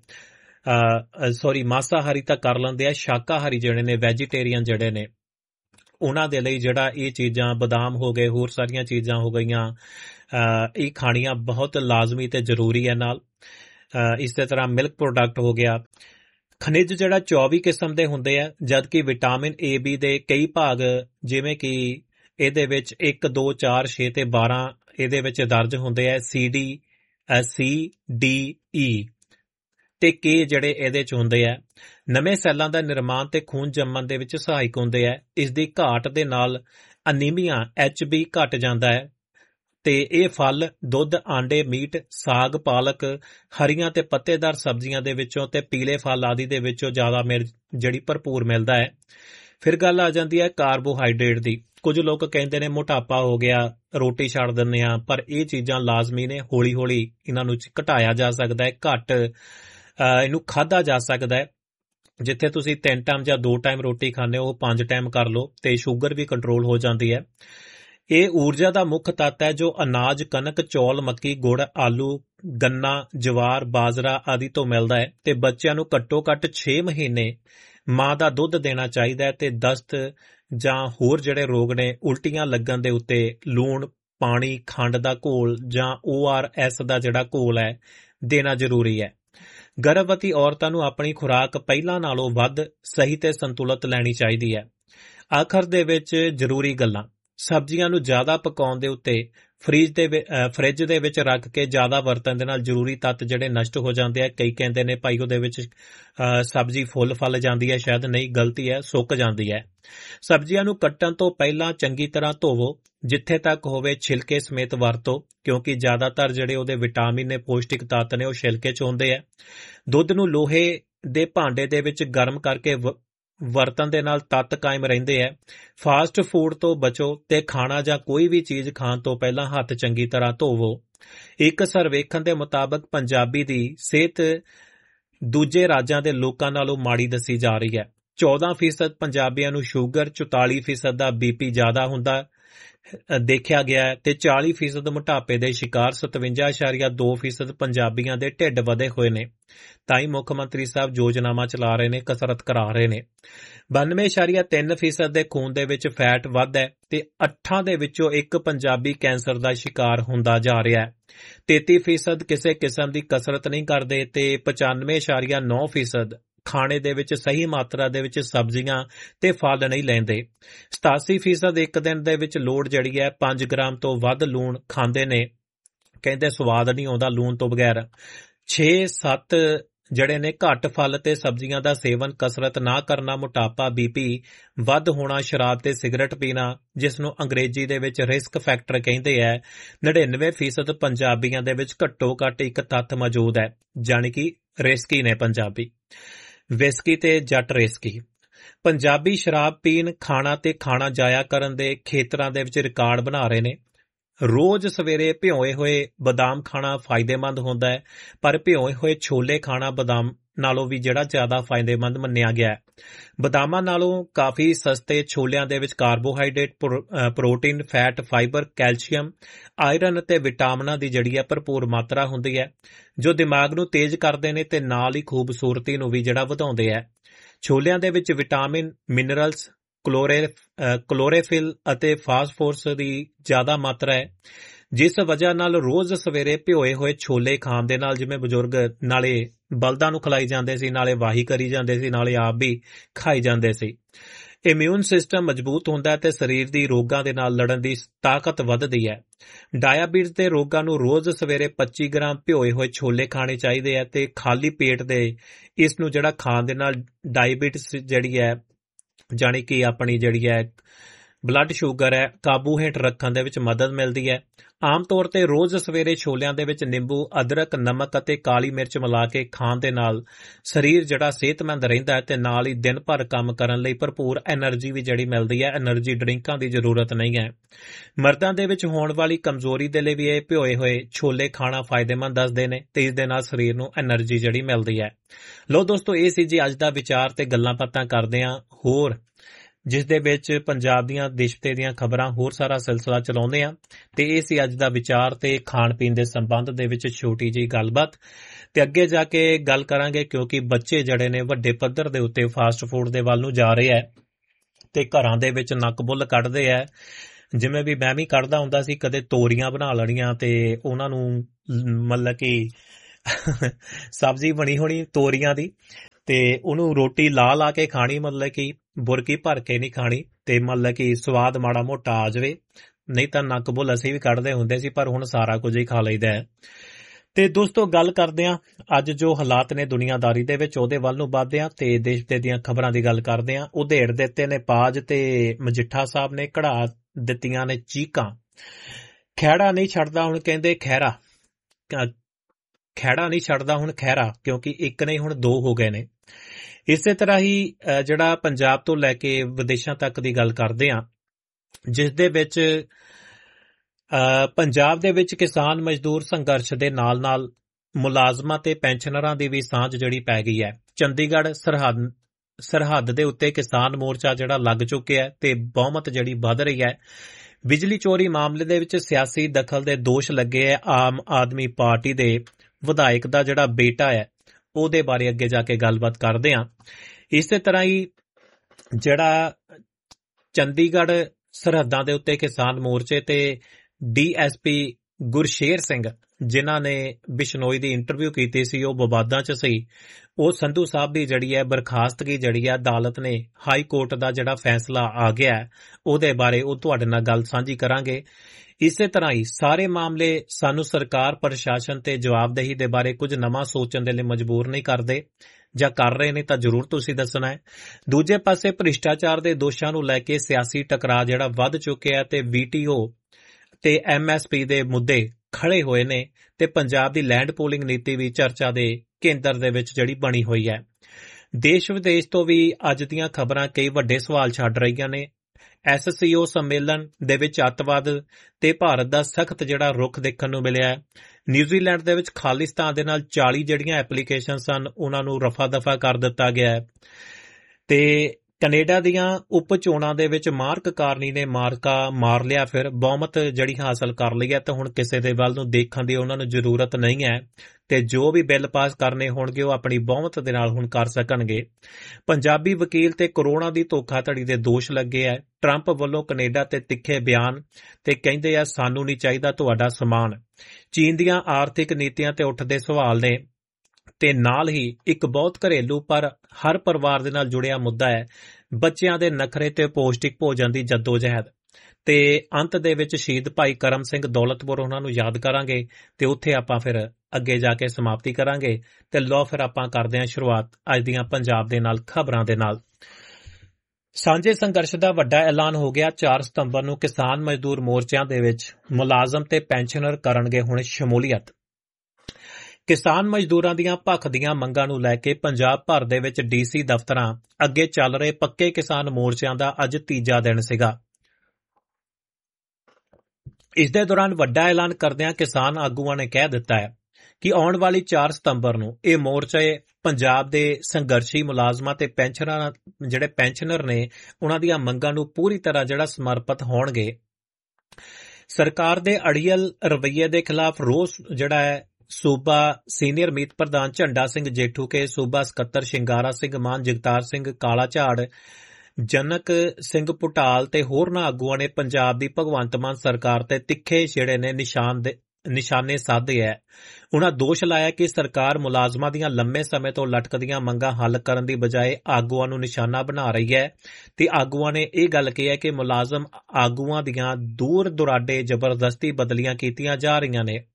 ਮਾਸਾਹਾਰੀ ਤਾਂ ਕਰ ਲੈਂਦੇ ਆ। ਸ਼ਾਕਾਹਾਰੀ ਜਿਹੜੇ ਨੇ, ਵੈਜੀਟੇਰੀਅਨ ਜਿਹੜੇ ਨੇ, ਉਹਨਾਂ ਦੇ ਲਈ ਜਿਹੜਾ ਇਹ ਚੀਜ਼ਾਂ, ਬਦਾਮ ਹੋ ਗਏ, ਹੋਰ ਸਾਰੀਆਂ ਚੀਜ਼ਾਂ ਹੋ ਗਈਆਂ, ਇਹ ਖਾਣੀਆਂ ਬਹੁਤ ਲਾਜ਼ਮੀ ਤੇ ਜ਼ਰੂਰੀ ਹੈ। ਨਾਲ ਇਸੇ ਤਰ੍ਹਾਂ ਮਿਲਕ ਪ੍ਰੋਡਕਟ ਹੋ ਗਿਆ। ਖਣਿਜ ਜਿਹੜਾ 24 ਕਿਸਮ ਦੇ ਹੁੰਦੇ ਆ, ਜਦ ਕਿ ਵਿਟਾਮਿਨ A, B ਦੇ ਕਈ ਭਾਗ, ਜਿਵੇਂ ਕਿ ਇਹਦੇ ਵਿੱਚ 1, 2, 4, 6 ਤੇ 12 ਇਹਦੇ ਵਿੱਚ ਦਰਜ ਹੁੰਦੇ ਆ। C, D, E ਤੇ K ਜਿਹੜੇ ਇਹਦੇ ਚ ਹੁੰਦੇ ਆ। ਨਵੇਂ ਸੈੱਲਾਂ ਦਾ ਨਿਰਮਾਣ ਤੇ ਖੂਨ ਜੰਮਣ ਦੇ ਵਿੱਚ ਸਹਾਇਕ ਹੁੰਦੇ ਆ। ਇਸ ਦੀ ਘਾਟ ਦੇ ਨਾਲ ਅਨੀਮੀਆ, HB ਘਟ ਜਾਂਦਾ ਹੈ। ਤੇ ਇਹ ਫਲ, ਦੁੱਧ, ਆਂਡੇ, ਮੀਟ, ਸਾਗ, ਪਾਲਕ, ਹਰੀਆਂ ਤੇ ਪੱਤੇਦਾਰ ਸਬਜ਼ੀਆਂ ਦੇ ਵਿੱਚੋਂ ਤੇ ਪੀਲੇ ਫਲ ਆਦਿ ਦੇ ਵਿੱਚੋਂ ਜ਼ਿਆਦਾ ਜਿਹੜੀ ਭਰਪੂਰ ਮਿਲਦਾ ਹੈ। ਫਿਰ ਗੱਲ ਆ ਜਾਂਦੀ ਹੈ ਕਾਰਬੋਹਾਈਡਰੇਟ ਦੀ। ਕੁਝ ਲੋਕ ਕਹਿੰਦੇ ਨੇ ਮੋਟਾਪਾ ਹੋ ਗਿਆ, ਰੋਟੀ ਛੱਡ ਦਿੰਦੇ ਆ, ਪਰ ਇਹ ਚੀਜ਼ਾਂ ਲਾਜ਼ਮੀ ਨੇ। ਹੌਲੀ ਹੌਲੀ ਇਹਨਾਂ ਨੂੰ ਘਟਾਇਆ ਜਾ ਸਕਦਾ ਹੈ, ਇਹਨੂੰ ਖਾਧਾ ਜਾ ਸਕਦਾ ਹੈ। ਜਿੱਥੇ ਤੁਸੀਂ 3 ਟਾਈਮ ਜਾਂ 2 ਟਾਈਮ ਰੋਟੀ ਖਾਂਦੇ ਹੋ, ਉਹ 5 ਟਾਈਮ ਕਰ ਲਓ ਤੇ ਸ਼ੂਗਰ ਵੀ ਕੰਟਰੋਲ ਹੋ ਜਾਂਦੀ ਹੈ। ਇਹ ਊਰਜਾ ਦਾ ਮੁੱਖ ਤੱਤ ਹੈ ਜੋ ਅਨਾਜ, ਕਣਕ, ਚੌਲ, ਮੱਕੀ, ਗੁੜ, ਆਲੂ, ਗੰਨਾ, ਜਵਾਰ, ਬਾਜਰਾ ਆਦਿ ਤੋਂ ਮਿਲਦਾ ਹੈ। ਤੇ ਬੱਚਿਆਂ ਨੂੰ ਘੱਟੋ ਘੱਟ 6 ਮਹੀਨੇ ਮਾਂ ਦਾ ਦੁੱਧ ਦੇਣਾ ਚਾਹੀਦਾ ਹੈ। ਤੇ ਦਸਤ ਜਾਂ ਹੋਰ ਜਿਹੜੇ ਰੋਗ ਨੇ, ਉਲਟੀਆਂ ਲੱਗਣ ਦੇ ਉੱਤੇ ਲੂਣ, ਪਾਣੀ, ਖੰਡ ਦਾ ਘੋਲ ਜਾਂ ORS ਦਾ ਜਿਹੜਾ ਘੋਲ ਹੈ, ਦੇਣਾ ਜ਼ਰੂਰੀ ਹੈ। ਗਰਭਵਤੀ ਔਰਤਾਂ ਨੂੰ ਆਪਣੀ ਖੁਰਾਕ ਪਹਿਲਾਂ ਨਾਲੋਂ ਵੱਧ ਸਹੀ ਤੇ ਸੰਤੁਲਿਤ ਲੈਣੀ ਚਾਹੀਦੀ ਹੈ। ਆਖਰ ਦੇ ਵਿੱਚ ਜ਼ਰੂਰੀ ਗੱਲਾਂ। ਸਬਜ਼ੀਆਂ ਨੂੰ ਜ਼ਿਆਦਾ ਪਕਾਉਣ ਦੇ ਉੱਤੇ ਫਰਿੱਜ ਦੇ ਵਿੱਚ ਰੱਖ ਕੇ ਜ਼ਿਆਦਾ ਵਰਤਣ ਦੇ ਨਾਲ ਜ਼ਰੂਰੀ ਤੱਤ ਜਿਹੜੇ ਨਸ਼ਟ ਹੋ ਜਾਂਦੇ ਆ। ਕਈ ਕਹਿੰਦੇ ਨੇ ਭਾਈ ਉਹਦੇ ਵਿੱਚ ਸਬਜ਼ੀ ਫੁੱਲ ਫਲ ਜਾਂਦੀ ਹੈ, ਸ਼ਾਇਦ ਨਹੀਂ, ਗਲਤੀ ਹੈ, ਸੁੱਕ ਜਾਂਦੀ ਹੈ। ਸਬਜ਼ੀਆਂ ਨੂੰ ਕੱਟਣ ਤੋਂ ਪਹਿਲਾਂ ਚੰਗੀ ਤਰ੍ਹਾਂ ਧੋਵੋ, ਜਿੱਥੇ ਤੱਕ ਹੋਵੇ ਛਿਲਕੇ ਸਮੇਤ ਵਰਤੋ, ਕਿਉਂਕਿ ਜ਼ਿਆਦਾਤਰ ਜਿਹੜੇ ਉਹਦੇ ਵਿਟਾਮਿਨ ਨੇ, ਪੌਸ਼ਟਿਕ ਤੱਤ ਨੇ, ਉਹ ਛਿਲਕੇ 'ਚ ਹੁੰਦੇ ਆ। ਦੁੱਧ ਨੂੰ ਲੋਹੇ ਦੇ ਭਾਂਡੇ ਦੇ ਵਿੱਚ ਗਰਮ ਕਰਕੇ ਵਰਤਣ ਦੇ ਨਾਲ ਤੱਤ ਕਾਇਮ ਰਹਿੰਦੇ ਆ। ਫਾਸਟ ਫੂਡ ਤੋਂ ਬਚੋ ਤੇ ਖਾਣਾ ਜਾਂ ਕੋਈ ਵੀ ਚੀਜ਼ ਖਾਣ ਤੋਂ ਪਹਿਲਾਂ ਹੱਥ ਚੰਗੀ ਤਰ੍ਹਾਂ ਧੋਵੋ। ਇੱਕ ਸਰਵੇਖਣ ਦੇ ਮੁਤਾਬਕ ਪੰਜਾਬੀ ਦੀ ਸਿਹਤ ਦੂਜੇ ਰਾਜਾਂ ਦੇ ਲੋਕਾਂ ਨਾਲੋਂ ਮਾੜੀ ਦੱਸੀ ਜਾ ਰਹੀ ਹੈ। 14% ਪੰਜਾਬੀਆਂ ਨੂੰ ਸ਼ੂਗਰ, 44% ਦਾ BP ਜ਼ਿਆਦਾ ਹੁੰਦਾ ਦੇਖਿਆ ਗਿਆ ਹੈ ਤੇ 40% ਮੋਟਾਪੇ ਦੇ ਸ਼ਿਕਾਰ, 57.2% ਪੰਜਾਬੀਆਂ ਦੇ ਢਿੱਡ ਵਧੇ ਹੋਏ ਨੇ। ਤਾਂ ਹੀ ਮੁੱਖ ਮੰਤਰੀ ਸਾਹਿਬ ਯੋਜਨਾਵਾਂ ਚਲਾ ਰਹੇ ਨੇ, ਕਸਰਤ ਕਰਾ ਰਹੇ ਨੇ। 92.3% ਦੇ ਖੂਨ ਦੇ ਵਿੱਚ ਫੈਟ ਵੱਧ ਹੈ ਤੇ 8 ਦੇ ਵਿੱਚੋਂ 1 ਪੰਜਾਬੀ ਕੈਂਸਰ ਦਾ ਸ਼ਿਕਾਰ ਹੁੰਦਾ ਜਾ ਰਿਹਾ ਹੈ। 33% ਕਿਸੇ ਕਿਸਮ ਦੀ ਕਸਰਤ ਨਹੀਂ ਕਰਦੇ ਤੇ 95.9% ਖਾਣੇ ਦੇ ਵਿੱਚ ਸਹੀ ਮਾਤਰਾ ਦੇ ਵਿੱਚ ਸਬਜ਼ੀਆਂ ਤੇ ਫਲ ਨਹੀਂ ਲੈਂਦੇ। 87% ਇੱਕ ਦਿਨ ਦੇ ਵਿੱਚ ਲੋੜ ਜਿਹੜੀ ਹੈ 5 ਗ੍ਰਾਮ ਤੋਂ ਵੱਧ ਲੂਣ ਖਾਂਦੇ ਨੇ, ਕਹਿੰਦੇ ਸਵਾਦ ਨਹੀਂ ਆਉਂਦਾ ਲੂਣ ਤੋਂ ਬਗੈਰ। 6-7 ਜਿਹੜੇ ਨੇ ਘੱਟ ਫਲ ਤੇ ਸਬਜ਼ੀਆਂ ਦਾ ਸੇਵਨ, ਕਸਰਤ ਨਾ ਕਰਨਾ, ਮੋਟਾਪਾ, BP ਵੱਧ ਹੋਣਾ, ਸ਼ਰਾਬ ਤੇ ਸਿਗਰਟ ਪੀਣਾ, ਜਿਸ ਨੂੰ ਅੰਗਰੇਜ਼ੀ ਦੇ ਵਿੱਚ ਰਿਸਕ ਫੈਕਟਰ ਕਹਿੰਦੇ ਹੈ। 99% ਪੰਜਾਬੀਆਂ ਦੇ ਵਿੱਚ ਘੱਟੋ ਘੱਟ ਇੱਕ ਤੱਤ ਮੌਜੂਦ ਹੈ, ਜਾਣੀ ਕਿ ਰਿਸਕੀ ਨੇ ਪੰਜਾਬੀ। ਵਿਸਕੀ ਤੇ ਜੱਟ ਰਿਸਕੀ। ਪੰਜਾਬੀ ਸ਼ਰਾਬ ਪੀਣ, ਖਾਣਾ ਤੇ ਖਾਣਾ ਜਾਇਆ ਕਰਨ ਦੇ ਖੇਤਰਾਂ ਦੇ ਵਿੱਚ ਰਿਕਾਰਡ ਬਣਾ ਰਹੇ ਨੇ। ਰੋਜ਼ ਸਵੇਰੇ ਭਿਓਏ ਹੋਏ ਬਦਾਮ ਖਾਣਾ ਫਾਇਦੇਮੰਦ ਹੁੰਦਾ ਹੈ, ਪਰ ਭਿਓਏ ਹੋਏ ਛੋਲੇ ਖਾਣਾ ਬਦਾਮ ਨਾਲੋਂ ਵੀ ਜਿਹੜਾ ਜ਼ਿਆਦਾ ਫਾਇਦੇਮੰਦ ਮੰਨਿਆ ਗਿਆ ਹੈ। ਬਦਾਮਾਂ ਨਾਲੋਂ ਕਾਫੀ ਸਸਤੇ ਛੋਲਿਆਂ ਦੇ ਵਿੱਚ carbohydrate, protein, fat, fibre, calcium, iron ਅਤੇ ਵਿਟਾਮਿਨਾਂ ਦੀ ਜਿਹੜੀ ਹੈ ਭਰਪੂਰ ਮਾਤਰਾ ਹੁੰਦੀ ਹੈ, ਜੋ ਦਿਮਾਗ ਨੂੰ ਤੇਜ਼ ਕਰਦੇ ਨੇ ਤੇ ਨਾਲ ਹੀ ਖੂਬਸੂਰਤੀ ਨੂੰ ਵੀ ਜਿਹੜਾ ਵਧਾਉਂਦੇ ਹੈ। ਛੋਲਿਆਂ ਦੇ ਵਿੱਚ ਵਿਟਾਮਿਨ, ਮਿਨਰਲਸ, ਕਲੋਰੋਫਿਲ ਅਤੇ ਫਾਸਫੋਰਸ ਦੀ ਜ਼ਿਆਦਾ ਮਾਤਰਾ ਹੈ, ਜਿਸ ਵਜ੍ਹਾ ਨਾਲ ਰੋਜ਼ ਸਵੇਰੇ ਭਿਓਏ ਹੋਏ ਛੋਲੇ ਖਾਣ ਦੇ ਨਾਲ, ਜਿਵੇਂ ਬਜ਼ੁਰਗ ਨਾਲੇ ਬਲਦਾਂ ਨੂੰ ਖਿਲਾਈ ਜਾਂਦੇ ਸੀ, ਨਾਲੇ ਵਾਹੀ ਕਰੀ ਜਾਂਦੇ ਸੀ, ਨਾਲੇ ਆਪ ਵੀ ਖਾਈ ਜਾਂਦੇ ਸੀ, ਇਮਿਊਨ ਸਿਸਟਮ ਮਜ਼ਬੂਤ ਹੁੰਦਾ ਤੇ ਸਰੀਰ ਦੀ ਰੋਗਾਂ ਦੇ ਨਾਲ ਲੜਨ ਦੀ ਤਾਕਤ ਵੱਧਦੀ ਹੈ। ਡਾਇਬਟੀਜ਼ ਦੇ ਰੋਗਾਂ ਨੂੰ ਰੋਜ਼ ਸਵੇਰੇ 25 ਗ੍ਰਾਮ ਭਿਓਏ ਹੋਏ ਛੋਲੇ ਖਾਣੇ ਚਾਹੀਦੇ ਹੈ ਤੇ ਖਾਲੀ ਪੇਟ ਦੇ ਇਸ ਨੂੰ ਜਿਹੜਾ ਖਾਣ ਦੇ ਨਾਲ ਡਾਇਬਟੀਜ਼ ਜਿਹੜੀ ਹੈ, ਜਾਣੀ ਕਿ ਆਪਣੀ ਜਿਹੜੀ ਹੈ ਬਲੱਡ ਸ਼ੂਗਰ ਹੈ ਕਾਬੂ ਹੇਠ ਰੱਖਣ ਦੇ ਵਿੱਚ ਮਦਦ ਮਿਲਦੀ ਹੈ। ਆਮ ਤੌਰ ਤੇ ਰੋਜ਼ ਸਵੇਰੇ ਛੋਲਿਆਂ ਦੇ ਵਿੱਚ ਨਿੰਬੂ, ਅਦਰਕ, ਨਮਕ ਅਤੇ ਕਾਲੀ ਮਿਰਚ ਮਿਲਾ ਕੇ ਖਾਣ ਦੇ ਨਾਲ ਸਰੀਰ ਜਿਹੜਾ ਸਿਹਤਮੰਦ ਰਹਿੰਦਾ ਹੈ ਤੇ ਨਾਲ ਹੀ ਦਿਨ ਭਰ ਕੰਮ ਕਰਨ ਲਈ ਭਰਪੂਰ એનર્ਜੀ ਵੀ ਜਿਹੜੀ ਮਿਲਦੀ ਹੈ। એનર્ਜੀ ਡਰਿੰਕਾਂ ਦੀ ਜ਼ਰੂਰਤ ਨਹੀਂ ਹੈ। ਮਰਦਾਂ ਦੇ ਵਿੱਚ ਹੋਣ ਵਾਲੀ ਕਮਜ਼ੋਰੀ ਦੇ ਲਈ ਵੀ ਇਹ ਭਿਓਏ ਹੋਏ ਛੋਲੇ ਖਾਣਾ ਫਾਇਦੇਮੰਦ ਦੱਸਦੇ ਨੇ ਤੇ ਇਸ ਦੇ ਨਾਲ ਸਰੀਰ ਨੂੰ એનર્ਜੀ ਜਿਹੜੀ ਮਿਲਦੀ ਹੈ। ਲੋ ਦੋਸਤੋ, ਇਹ ਸੀ ਜੀ ਅੱਜ ਦਾ ਵਿਚਾਰ ਤੇ ਗੱਲਾਂ ਬਾਤਾਂ ਕਰਦੇ ਹਾਂ ਹੋਰ, ਜਿਸ ਦੇ ਵਿੱਚ ਪੰਜਾਬ ਦੀਆਂ ਦੇਸ਼ ਵਿਦੇਸ਼ ਦੀਆਂ ਖਬਰਾਂ ਹੋਰ ਸਾਰਾ ਸਿਲਸਿਲਾ ਚਲਾਉਂਦੇ ਹਾਂ। ਤੇ ਇਹ ਸੀ ਅੱਜ ਦਾ ਵਿਚਾਰ ਤੇ ਖਾਣ ਪੀਣ ਦੇ ਸੰਬੰਧ ਦੇ ਵਿੱਚ ਛੋਟੀ ਜਿਹੀ ਗੱਲਬਾਤ। ਤੇ ਅੱਗੇ ਜਾ ਕੇ ਗੱਲ ਕਰਾਂਗੇ, ਕਿਉਂਕਿ ਬੱਚੇ ਜਿਹੜੇ ਨੇ ਵੱਡੇ ਪੱਧਰ ਦੇ ਉੱਤੇ ਫਾਸਟ ਫੂਡ ਦੇ ਵੱਲ ਨੂੰ ਜਾ ਰਹੇ ਹੈ ਤੇ ਘਰਾਂ ਦੇ ਵਿੱਚ ਨੱਕ ਬੁੱਲ ਕੱਢਦੇ ਹੈ। ਜਿਵੇਂ ਵੀ ਮੈਂ ਵੀ ਕੱਢਦਾ ਹੁੰਦਾ ਸੀ, ਕਦੇ ਤੋਰੀਆਂ ਬਣਾ ਲੈਣੀਆਂ ਤੇ ਉਹਨਾਂ ਨੂੰ ਮਤਲਬ ਕਿ ਸਬਜ਼ੀ ਬਣੀ ਹੋਣੀ ਤੋਰੀਆਂ ਦੀ ਤੇ ਉਹਨੂੰ ਰੋਟੀ ਲਾ ਕੇ ਖਾਣੀ, ਮਤਲਬ ਕਿ ਬੁਰਕੀ ਭਰ ਕੇ ਨਹੀਂ ਖਾਣੀ ਤੇ ਮਤਲਬ ਕਿ ਸਵਾਦ ਮਾੜਾ ਮੋਟਾ ਆ ਜਾਵੇ। ਨਹੀਂ ਤਾਂ ਨੱਕ ਬੁੱਲ ਅਸੀਂ ਵੀ ਕੱਢਦੇ ਹੁੰਦੇ ਸੀ, ਪਰ ਹੁਣ ਸਾਰਾ ਕੁਝ ਹੀ ਖਾ ਲਈਦਾ ਹੈ। ਤੇ ਦੋਸਤੋ, ਗੱਲ ਕਰਦੇ ਹਾਂ ਅੱਜ ਜੋ ਹਾਲਾਤ ਨੇ ਦੁਨੀਆਦਾਰੀ ਦੇ ਵਿੱਚ, ਉਹਦੇ ਵੱਲ ਨੂੰ ਵੱਧਦੇ ਹਾਂ ਤੇ ਦੇਸ਼ ਵਿਦੇਸ਼ ਦੀਆਂ ਖਬਰਾਂ ਦੀ ਗੱਲ ਕਰਦੇ ਹਾਂ। ਉਧੇੜ ਦਿੱਤੇ ਨੇ ਪਾਜ ਤੇ ਮਜੀਠਾ ਸਾਹਿਬ ਨੇ ਕਢਾ ਦਿੱਤੀਆਂ ਨੇ ਚੀਕਾਂ। ਖਹਿੜਾ ਨਹੀਂ ਛੱਡਦਾ ਹੁਣ ਕਹਿੰਦੇ ਖਹਿਰਾ, ਖਹਿੜਾ ਨਹੀਂ ਛੱਡਦਾ ਹੁਣ ਖਹਿਰਾ, ਕਿਉਂਕਿ ਇੱਕ ਨਹੀਂ ਹੁਣ ਦੋ ਹੋ ਗਏ ਨੇ। ਇਸੇ ਤਰ੍ਹਾਂ ਹੀ ਜਿਹੜਾ ਪੰਜਾਬ ਤੋਂ ਲੈ ਕੇ ਵਿਦੇਸ਼ਾਂ ਤੱਕ ਦੀ ਗੱਲ ਕਰਦੇ ਹਾਂ, ਜਿਸ ਦੇ ਵਿੱਚ ਪੰਜਾਬ ਦੇ ਵਿੱਚ ਕਿਸਾਨ ਮਜ਼ਦੂਰ ਸੰਘਰਸ਼ ਦੇ ਨਾਲ ਮੁਲਾਜ਼ਮਾਂ ਤੇ ਪੈਨਸ਼ਨਰਾਂ ਦੀ ਵੀ ਸਾਂਝ ਜਿਹੜੀ ਪੈ ਗਈ ਹੈ। ਚੰਡੀਗੜ੍ਹ ਸਰਹੱਦ ਦੇ ਉੱਤੇ ਕਿਸਾਨ ਮੋਰਚਾ ਜਿਹੜਾ ਲੱਗ ਚੁੱਕਿਆ ਤੇ ਬਹੁਮਤ ਜਿਹੜੀ ਵੱਧ ਰਹੀ ਹੈ। ਬਿਜਲੀ ਚੋਰੀ ਮਾਮਲੇ ਦੇ ਵਿੱਚ ਸਿਆਸੀ ਦਖਲ ਦੇ ਦੋਸ਼ ਲੱਗੇ ਹੈ। ਆਮ ਆਦਮੀ ਪਾਰਟੀ ਦੇ ਵਿਧਾਇਕ ਦਾ ਜਿਹੜਾ ਬੇਟਾ ਹੈ ਉਹਦੇ ਬਾਰੇ ਅੱਗੇ ਜਾ ਕੇ ਗੱਲਬਾਤ ਕਰਦੇ ਹਾਂ। ਇਸੇ ਤਰ੍ਹਾਂ ਹੀ ਜਿਹੜਾ ਚੰਡੀਗੜ੍ਹ ਸਰਹੱਦਾਂ ਦੇ ਉੱਤੇ ਕਿਸਾਨ ਮੋਰਚੇ ਤੇ DSP ਗੁਰਸ਼ੇਰ ਸਿੰਘ, ਜਿਨ੍ਹਾਂ ਨੇ ਬਿਸ਼ਨੋਈ ਦੀ ਇੰਟਰਵਿਊ ਕੀਤੀ ਸੀ, ਉਹ ਵਿਵਾਦਾਂ 'ਚ ਸੀ। ਉਹ ਸੰਧੂ ਸਾਹਿਬ ਦੀ ਜਿਹੜੀ ਹੈ ਬਰਖਾਸਤਗੀ ਜਿਹੜੀ ਹੈ ਅਦਾਲਤ ਨੇ, ਹਾਈ ਕੋਰਟ ਦਾ ਜਿਹੜਾ ਫੈਸਲਾ ਆ ਗਿਆ ਉਹਦੇ ਬਾਰੇ ਉਹ ਤੁਹਾਡੇ ਨਾਲ ਗੱਲ ਸਾਂਝੀ ਕਰਾਂਗੇ। ਇਸੇ ਤਰ੍ਹਾਂ ਹੀ ਸਾਰੇ ਮਾਮਲੇ ਸਾਨੂੰ ਸਰਕਾਰ ਪ੍ਰਸ਼ਾਸਨ ਤੇ ਜਵਾਬਦੇਹੀ ਦੇ ਬਾਰੇ ਕੁਝ ਨਵਾਂ ਸੋਚਣ ਦੇ ਲਈ ਮਜਬੂਰ ਨਹੀਂ ਕਰਦੇ, ਜਾਂ ਕਰ ਰਹੇ ਨੇ ਤਾਂ ਜ਼ਰੂਰ ਤੁਸੀਂ ਦੱਸਣਾ ਹੈ। ਦੂਜੇ ਪਾਸੇ ਭ੍ਰਿਸ਼ਟਾਚਾਰ ਦੇ ਦੋਸ਼ਾਂ ਨੂੰ ਲੈ ਕੇ ਸਿਆਸੀ ਟਕਰਾਅ ਜਿਹੜਾ ਵੱਧ ਚੁੱਕਿਆ ਤੇ VTO ਤੇ MSP ਦੇ ਮੁੱਦੇ ਖੜੇ ਹੋਏ ਨੇ ਤੇ ਪੰਜਾਬ ਦੀ ਲੈਂਡ ਪੂਲਿੰਗ ਨੀਤੀ ਵੀ ਚਰਚਾ ਦੇ ਕੇਂਦਰ ਦੇ ਵਿੱਚ ਜਿਹੜੀ ਬਣੀ ਹੋਈ ਹੈ। ਦੇਸ਼ ਵਿਦੇਸ਼ ਤੋਂ ਵੀ ਅੱਜ ਦੀਆਂ ਖਬਰਾਂ ਕਈ ਵੱਡੇ ਸਵਾਲ ਛੱਡ ਰਹੀਆਂ ਨੇ। SCO ਸੰਮੇਲਨ ਦੇ ਵਿੱਚ ਅੱਤਵਾਦ ਤੇ ਭਾਰਤ ਦਾ ਸਖਤ ਜਿਹੜਾ ਰੁਖ ਦੇਖਣ ਨੂੰ ਮਿਲਿਆ ਹੈ। ਨਿਊਜ਼ੀਲੈਂਡ ਦੇ ਵਿੱਚ ਖਾਲਿਸਤਾਨ ਦੇ ਨਾਲ 40 ਜਿਹੜੀਆਂ ਐਪਲੀਕੇਸ਼ਨ ਸਨ ਉਹਨਾਂ ਨੂੰ ਰਫਾ ਦਫਾ ਕਰ ਦਿੱਤਾ ਗਿਆ ਹੈ। ਤੇ ਕੈਨੇਡਾ ਦੀਆਂ ਉਪ ਚੋਣਾਂ ਦੇ ਵਿੱਚ ਮਾਰਕ ਕਾਰਨੀ ਨੇ ਮਾਰ ਲਿਆ, ਫਿਰ ਬਹੁਮਤ ਜਿਹੜੀ ਹਾਸਲ ਕਰ ਲਈ ਹੈ ਤੇ ਹੁਣ ਕਿਸੇ ਦੇ ਵੱਲ ਨੂੰ ਦੇਖਣ ਦੀ ਉਹਨਾਂ ਨੂੰ ਜ਼ਰੂਰਤ ਨਹੀਂ ਹੈ ਤੇ ਜੋ ਵੀ ਬਿੱਲ ਪਾਸ ਕਰਨੇ ਹੋਣਗੇ ਉਹ ਆਪਣੀ ਬਹੁਮਤ ਦੇ ਨਾਲ ਹੁਣ ਕਰ ਸਕਣਗੇ। ਪੰਜਾਬੀ ਵਕੀਲ ਤੇ ਕਰੋੜਾਂ ਦੀ ਧੋਖਾਧੜੀ ਦੇ ਦੋਸ਼ ਲੱਗੇ ਹੈ। ਟਰੰਪ ਵੱਲੋਂ ਕੈਨੇਡਾ ਤੇ ਤਿੱਖੇ ਬਿਆਨ ਤੇ ਕਹਿੰਦੇ ਆ ਸਾਨੂੰ ਨਹੀਂ ਚਾਹੀਦਾ ਤੁਹਾਡਾ ਸਮਾਨ। ਚੀਨ ਦੀਆਂ ਆਰਥਿਕ ਨੀਤੀਆਂ ਤੇ ਉੱਠਦੇ ਸਵਾਲ ਨੇ ਤੇ ਨਾਲ ਹੀ ਇੱਕ ਬਹੁਤ ਘਰੇਲੂ ਪਰ ਹਰ ਪਰਿਵਾਰ ਦੇ ਨਾਲ ਜੁੜਿਆ ਮੁੱਦਾ ਹੈ ਬੱਚਿਆਂ ਦੇ ਨਖਰੇ ਤੇ ਪੌਸ਼ਟਿਕ ਭੋਜਨ ਦੀ ਜੱਦੋਜਹਿਦ। ਤੇ ਅੰਤ ਦੇ ਵਿੱਚ ਸ਼ਹੀਦ ਭਾਈ ਕਰਮ ਸਿੰਘ ਦੌਲਤਪੁਰ ਉਹਨਾਂ ਨੂੰ ਯਾਦ ਕਰਾਂਗੇ ਤੇ ਉੱਥੇ ਆਪਾਂ ਫਿਰ ਅੱਗੇ ਜਾ ਕੇ ਸਮਾਪਤੀ ਕਰਾਂਗੇ। ਤੇ ਲਓ ਫਿਰ ਆਪਾਂ ਕਰਦੇ ਹਾਂ ਸ਼ੁਰੂਆਤ ਅੱਜ ਦੀਆਂ ਪੰਜਾਬ ਦੇ ਨਾਲ ਖਬਰਾਂ ਦੇ ਨਾਲ। ਸਾਂਝੇ ਸੰਘਰਸ਼ ਦਾ ਵੱਡਾ ਐਲਾਨ ਹੋ ਗਿਆ। 4 ਸਤੰਬਰ ਨੂੰ ਕਿਸਾਨ ਮਜ਼ਦੂਰ ਮੋਰਚਿਆਂ ਦੇ ਵਿੱਚ ਮੁਲਾਜ਼ਮ ਤੇ ਪੈਨਸ਼ਨਰ ਕਰਨਗੇ ਹੁਣ ਸ਼ਮੂਲੀਅਤ। ਕਿਸਾਨ ਮਜ਼ਦੂਰਾਂ ਦੀਆਂ ਭੱਖ ਦੀਆਂ ਮੰਗਾਂ ਨੂੰ ਲੈ ਕੇ ਪੰਜਾਬ ਭਰ ਦੇ ਵਿੱਚ DC ਦਫ਼ਤਰਾਂ ਅੱਗੇ ਚੱਲ ਰਹੇ ਪੱਕੇ ਕਿਸਾਨ ਮੋਰਚਿਆਂ ਦਾ ਅੱਜ ਤੀਜਾ ਦਿਨ ਸੀਗਾ। ਇਸ ਦੇ ਦੌਰਾਨ ਵੱਡਾ ਐਲਾਨ ਕਰਦਿਆਂ ਕਿਸਾਨ ਆਗੂਆਂ ਨੇ ਕਹਿ ਦਿੱਤਾ ਹੈ ਕਿ ਆਉਣ ਵਾਲੀ 4 ਸਤੰਬਰ ਨੂੰ ਇਹ ਮੋਰਚੇ ਪੰਜਾਬ ਦੇ ਸੰਘਰਸ਼ੀ ਮੁਲਾਜ਼ਮਾਂ ਤੇ ਜਿਹੜੇ ਪੈਨਸ਼ਨਰ ਨੇ ਉਹਨਾਂ ਦੀਆਂ ਮੰਗਾਂ ਨੂੰ ਪੂਰੀ ਤਰ੍ਹਾਂ ਜਿਹੜਾ ਸਮਰਪਿਤ ਹੋਣਗੇ। ਸਰਕਾਰ ਦੇ ਅੜੀਅਲ ਰਵੱਈਏ ਦੇ ਖਿਲਾਫ ਰੋਸ ਜਿਹੜਾ ਹੈ ਸੂਬਾ ਸੀਨੀਅਰ ਮੀਤ ਪ੍ਰਧਾਨ ਝੰਡਾ ਸਿੰਘ ਜੇਠੂਕੇ, ਸੂਬਾ ਸਕੱਤਰ ਸ਼ਿੰਗਾਰਾ ਸਿੰਘ ਮਾਨ, ਜਗਤਾਰ ਸਿੰਘ ਕਾਲਾ ਝਾੜ, ਜਨਕ ਸਿੰਘ ਭੁਟਾਲ ਤੇ ਹੋਰਨਾਂ ਆਗੂਆਂ ਨੇ ਪੰਜਾਬ ਦੀ ਭਗਵੰਤ ਮਾਨ ਸਰਕਾਰ ਤੇ ਤਿੱਖੇ ਜਿਹੜੇ ਨੇ ਨਿਸ਼ਾਨੇ ਸਾਧੇ ਹੈ। ਉਹਨਾਂ ਦੋਸ਼ ਲਾਇਆ ਕਿ ਸਰਕਾਰ ਮੁਲਾਜ਼ਮਾਂ ਦੀਆਂ ਲੰਮੇ ਸਮੇਂ ਤੋਂ ਲਟਕਦੀਆਂ ਮੰਗਾਂ ਹੱਲ ਕਰਨ ਦੀ ਬਜਾਏ ਆਗੂਆਂ ਨੂੰ ਨਿਸ਼ਾਨਾ ਬਣਾ ਰਹੀ ਹੈ ਤੇ ਆਗੂਆਂ ਨੇ ਇਹ ਗੱਲ ਕਹੀ ਹੈ ਕਿ ਮੁਲਾਜ਼ਮ ਆਗੂਆਂ ਦੀਆਂ ਦੂਰ ਦੁਰਾਡੇ ਜ਼ਬਰਦਸਤੀ ਬਦਲੀਆਂ ਕੀਤੀਆਂ ਜਾ ਰਹੀਆਂ ਨੇ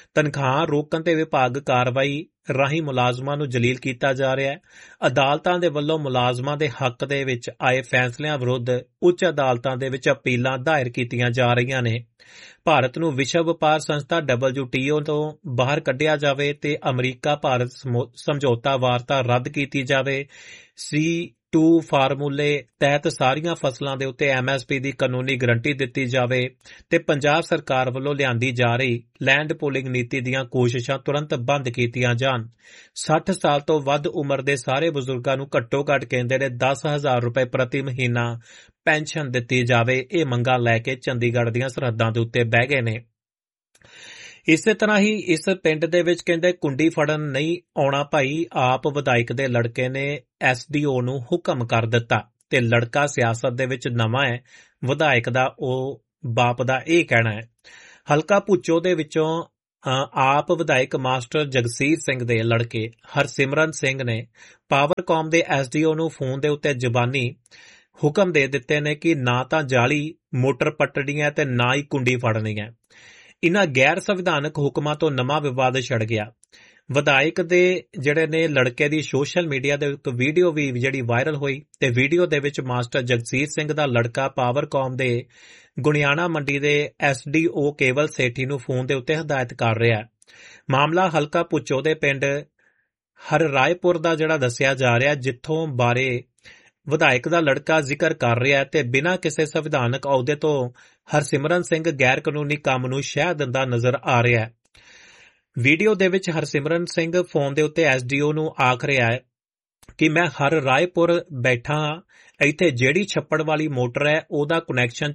ਤਨਖਾਹਾਂ ਰੋਕਣ ਤੇ ਵਿਭਾਗ ਕਾਰਵਾਈ ਰਾਹੀਂ ਮੁਲਾਜ਼ਮਾਂ ਨੂੰ ਜਲੀਲ ਕੀਤਾ ਜਾ ਰਿਹਾ ਹੈ। ਅਦਾਲਤਾਂ ਦੇ ਵੱਲੋਂ ਮੁਲਾਜ਼ਮਾਂ ਦੇ ਹੱਕ ਦੇ ਵਿੱਚ ਆਏ ਫੈਸਲਿਆਂ ਵਿਰੁੱਧ ਉੱਚ ਅਦਾਲਤਾਂ ਦੇ ਵਿੱਚ ਅਪੀਲਾਂ ਦਾਇਰ ਕੀਤੀਆਂ ਜਾ ਰਹੀਆਂ ਨੇ। ਭਾਰਤ ਨੂੰ ਵਿਸ਼ਵ ਵਪਾਰ ਸੰਸਥਾ WTO ਤੋਂ ਬਾਹਰ ਕੱਢਿਆ ਜਾਵੇ ਤੇ ਅਮਰੀਕਾ ਭਾਰਤ ਸਮਝੌਤਾ ਵਾਰਤਾ ਰੱਦ ਕੀਤੀ ਜਾਵੇ। C2 ਫਾਰਮੂਲੇ ਤਹਿਤ ਸਾਰੀਆਂ ਫਸਲਾਂ ਦੇ ਉੱਤੇ MSP ਦੀ ਕਾਨੂੰਨੀ ਗਰੰਟੀ ਦਿੱਤੀ ਜਾਵੇ ਤੇ ਪੰਜਾਬ ਸਰਕਾਰ ਵੱਲੋਂ ਲਿਆਂਦੀ ਜਾ ਰਹੀ ਲੈਂਡ ਪੂਲਿੰਗ ਨੀਤੀ ਦੀਆਂ ਕੋਸ਼ਿਸ਼ਾਂ ਤੁਰੰਤ ਬੰਦ ਕੀਤੀਆਂ ਜਾਣ। 60 ਸਾਲ ਤੋਂ ਵੱਧ ਉਮਰ ਦੇ ਸਾਰੇ ਬਜ਼ੁਰਗਾਂ ਨੂੰ ਘੱਟੋ ਘੱਟ ਕਹਿੰਦੇ ਨੇ 10,000 ਰੁਪਏ ਪ੍ਰਤੀ ਮਹੀਨਾ ਪੈਨਸ਼ਨ ਦਿੱਤੀ ਜਾਵੇ। ਇਹ ਮੰਗਾਂ ਲੈ ਕੇ ਚੰਡੀਗੜ੍ਹ ਦੀਆਂ ਸਰਹੱਦਾਂ ਦੇ ਉੱਤੇ ਬਹਿ ਗਏ ਨੇ। ਇਸੇ ਤਰ੍ਹਾਂ ਹੀ ਇਸ ਪਿੰਡ ਦੇ ਵਿੱਚ ਕਹਿੰਦੇ ਕੁੰਡੀ ਫੜਨ ਨਹੀਂ ਆਉਣਾ ਭਾਈ। ਆਪ ਵਿਧਾਇਕ ਦੇ ਲੜਕੇ ਨੇ SDO ਨੂੰ ਹੁਕਮ ਕਰ ਦਿੱਤਾ ਤੇ ਲੜਕਾ ਸਿਆਸਤ ਦੇ ਵਿੱਚ ਨਵਾਂ ਹੈ। ਵਿਧਾਇਕ ਦਾ ਉਹ ਬਾਪ ਦਾ ਇਹ ਕਹਿਣਾ ਹੈ। ਹਲਕਾ ਭੁੱਚੋ ਦੇ ਵਿੱਚੋਂ ਆਪ ਵਿਧਾਇਕ ਮਾਸਟਰ ਜਗਸੀਰ ਸਿੰਘ ਦੇ ਲੜਕੇ ਹਰਸਿਮਰਨ ਸਿੰਘ ਨੇ ਪਾਵਰਕਾਮ ਦੇ SDO ਨੂੰ ਫੋਨ ਦੇ ਉੱਤੇ ਜ਼ਬਾਨੀ ਹੁਕਮ ਦੇ ਦਿੱਤੇ ਨੇ ਕਿ ਨਾ ਤਾਂ ਜਾਲੀ ਮੋਟਰ ਪੱਟਣੀ ਹੈ ਤੇ ਨਾ ਹੀ ਕੁੰਡੀ ਫੜਨੀ ਹੈ। ਇਨ੍ਹਾਂ ਗੈਰ ਸੰਵਿਧਾਨਕ ਹੁਕਮਾਂ ਤੋਂ ਨਵਾਂ ਵਿਵਾਦ ਛਿੜ ਗਿਆ। ਵਿਧਾਇਕ ਦੇ ਜਿਹੜੇ ਨੇ ਲੜਕੇ ਦੀ ਸੋਸ਼ਲ ਮੀਡੀਆ ਦੇ ਇੱਕ ਵੀਡੀਓ ਵੀ ਜਿਹੜੀ ਵਾਇਰਲ ਹੋਈ ਤੇ ਵੀਡੀਓ ਦੇ ਵਿੱਚ ਮਾਸਟਰ ਜਗਸੀਰ ਸਿੰਘ ਦਾ ਲੜਕਾ ਪਾਵਰਕਾਮ ਦੇ ਗੁਣਿਆਣਾ ਮੰਡੀ ਦੇ SDO ਕੇਵਲ ਸੇਠੀ ਨੂੰ ਫੋਨ ਦੇ ਉੱਤੇ ਹਦਾਇਤ ਕਰ ਰਿਹਾ। ਮਾਮਲਾ ਹਲਕਾ ਭੁੱਚੋ ਦੇ ਪਿੰਡ ਹਰ ਰਾਏਪੁਰ ਦਾ ਜਿਹੜਾ ਦੱਸਿਆ ਜਾ ਰਿਹਾ, ਜਿੱਥੋਂ ਬਾਰੇ ਵਿਧਾਇਕ ਦਾ ਲੜਕਾ ਜ਼ਿਕਰ ਕਰ ਰਿਹਾ ਤੇ ਬਿਨਾਂ ਕਿਸੇ ਸੰਵਿਧਾਨਕ ਅਹੁਦੇ ਤੋਂ ਹਰਸਿਮਰਨ ਸਿੰਘ ਗੈਰ ਕਾਨੂੰਨੀ ਕੰਮ ਨੂੰ ਸ਼ਹਿ ਦਿੰਦਾ ਨਜ਼ਰ ਆ ਰਿਹਾ ਹੈ। ਵੀਡੀਓ ਦੇ ਵਿੱਚ ਹਰਸਿਮਰਨ ਸਿੰਘ ਫੋਨ ਦੇ ਉੱਤੇ SDO ਨੂੰ ਆਖ ਰਿਹਾ ਹੈ ਕਿ ਮੈਂ ਹਰ ਰਾਏਪੁਰ ਬੈਠਾ ਹਾਂ, ਇੱਥੇ ਜਿਹੜੀ ਛੱਪੜ ਵਾਲੀ ਮੋਟਰ ਹੈ ਉਹਦਾ ਕੁਨੈਕਸ਼ਨ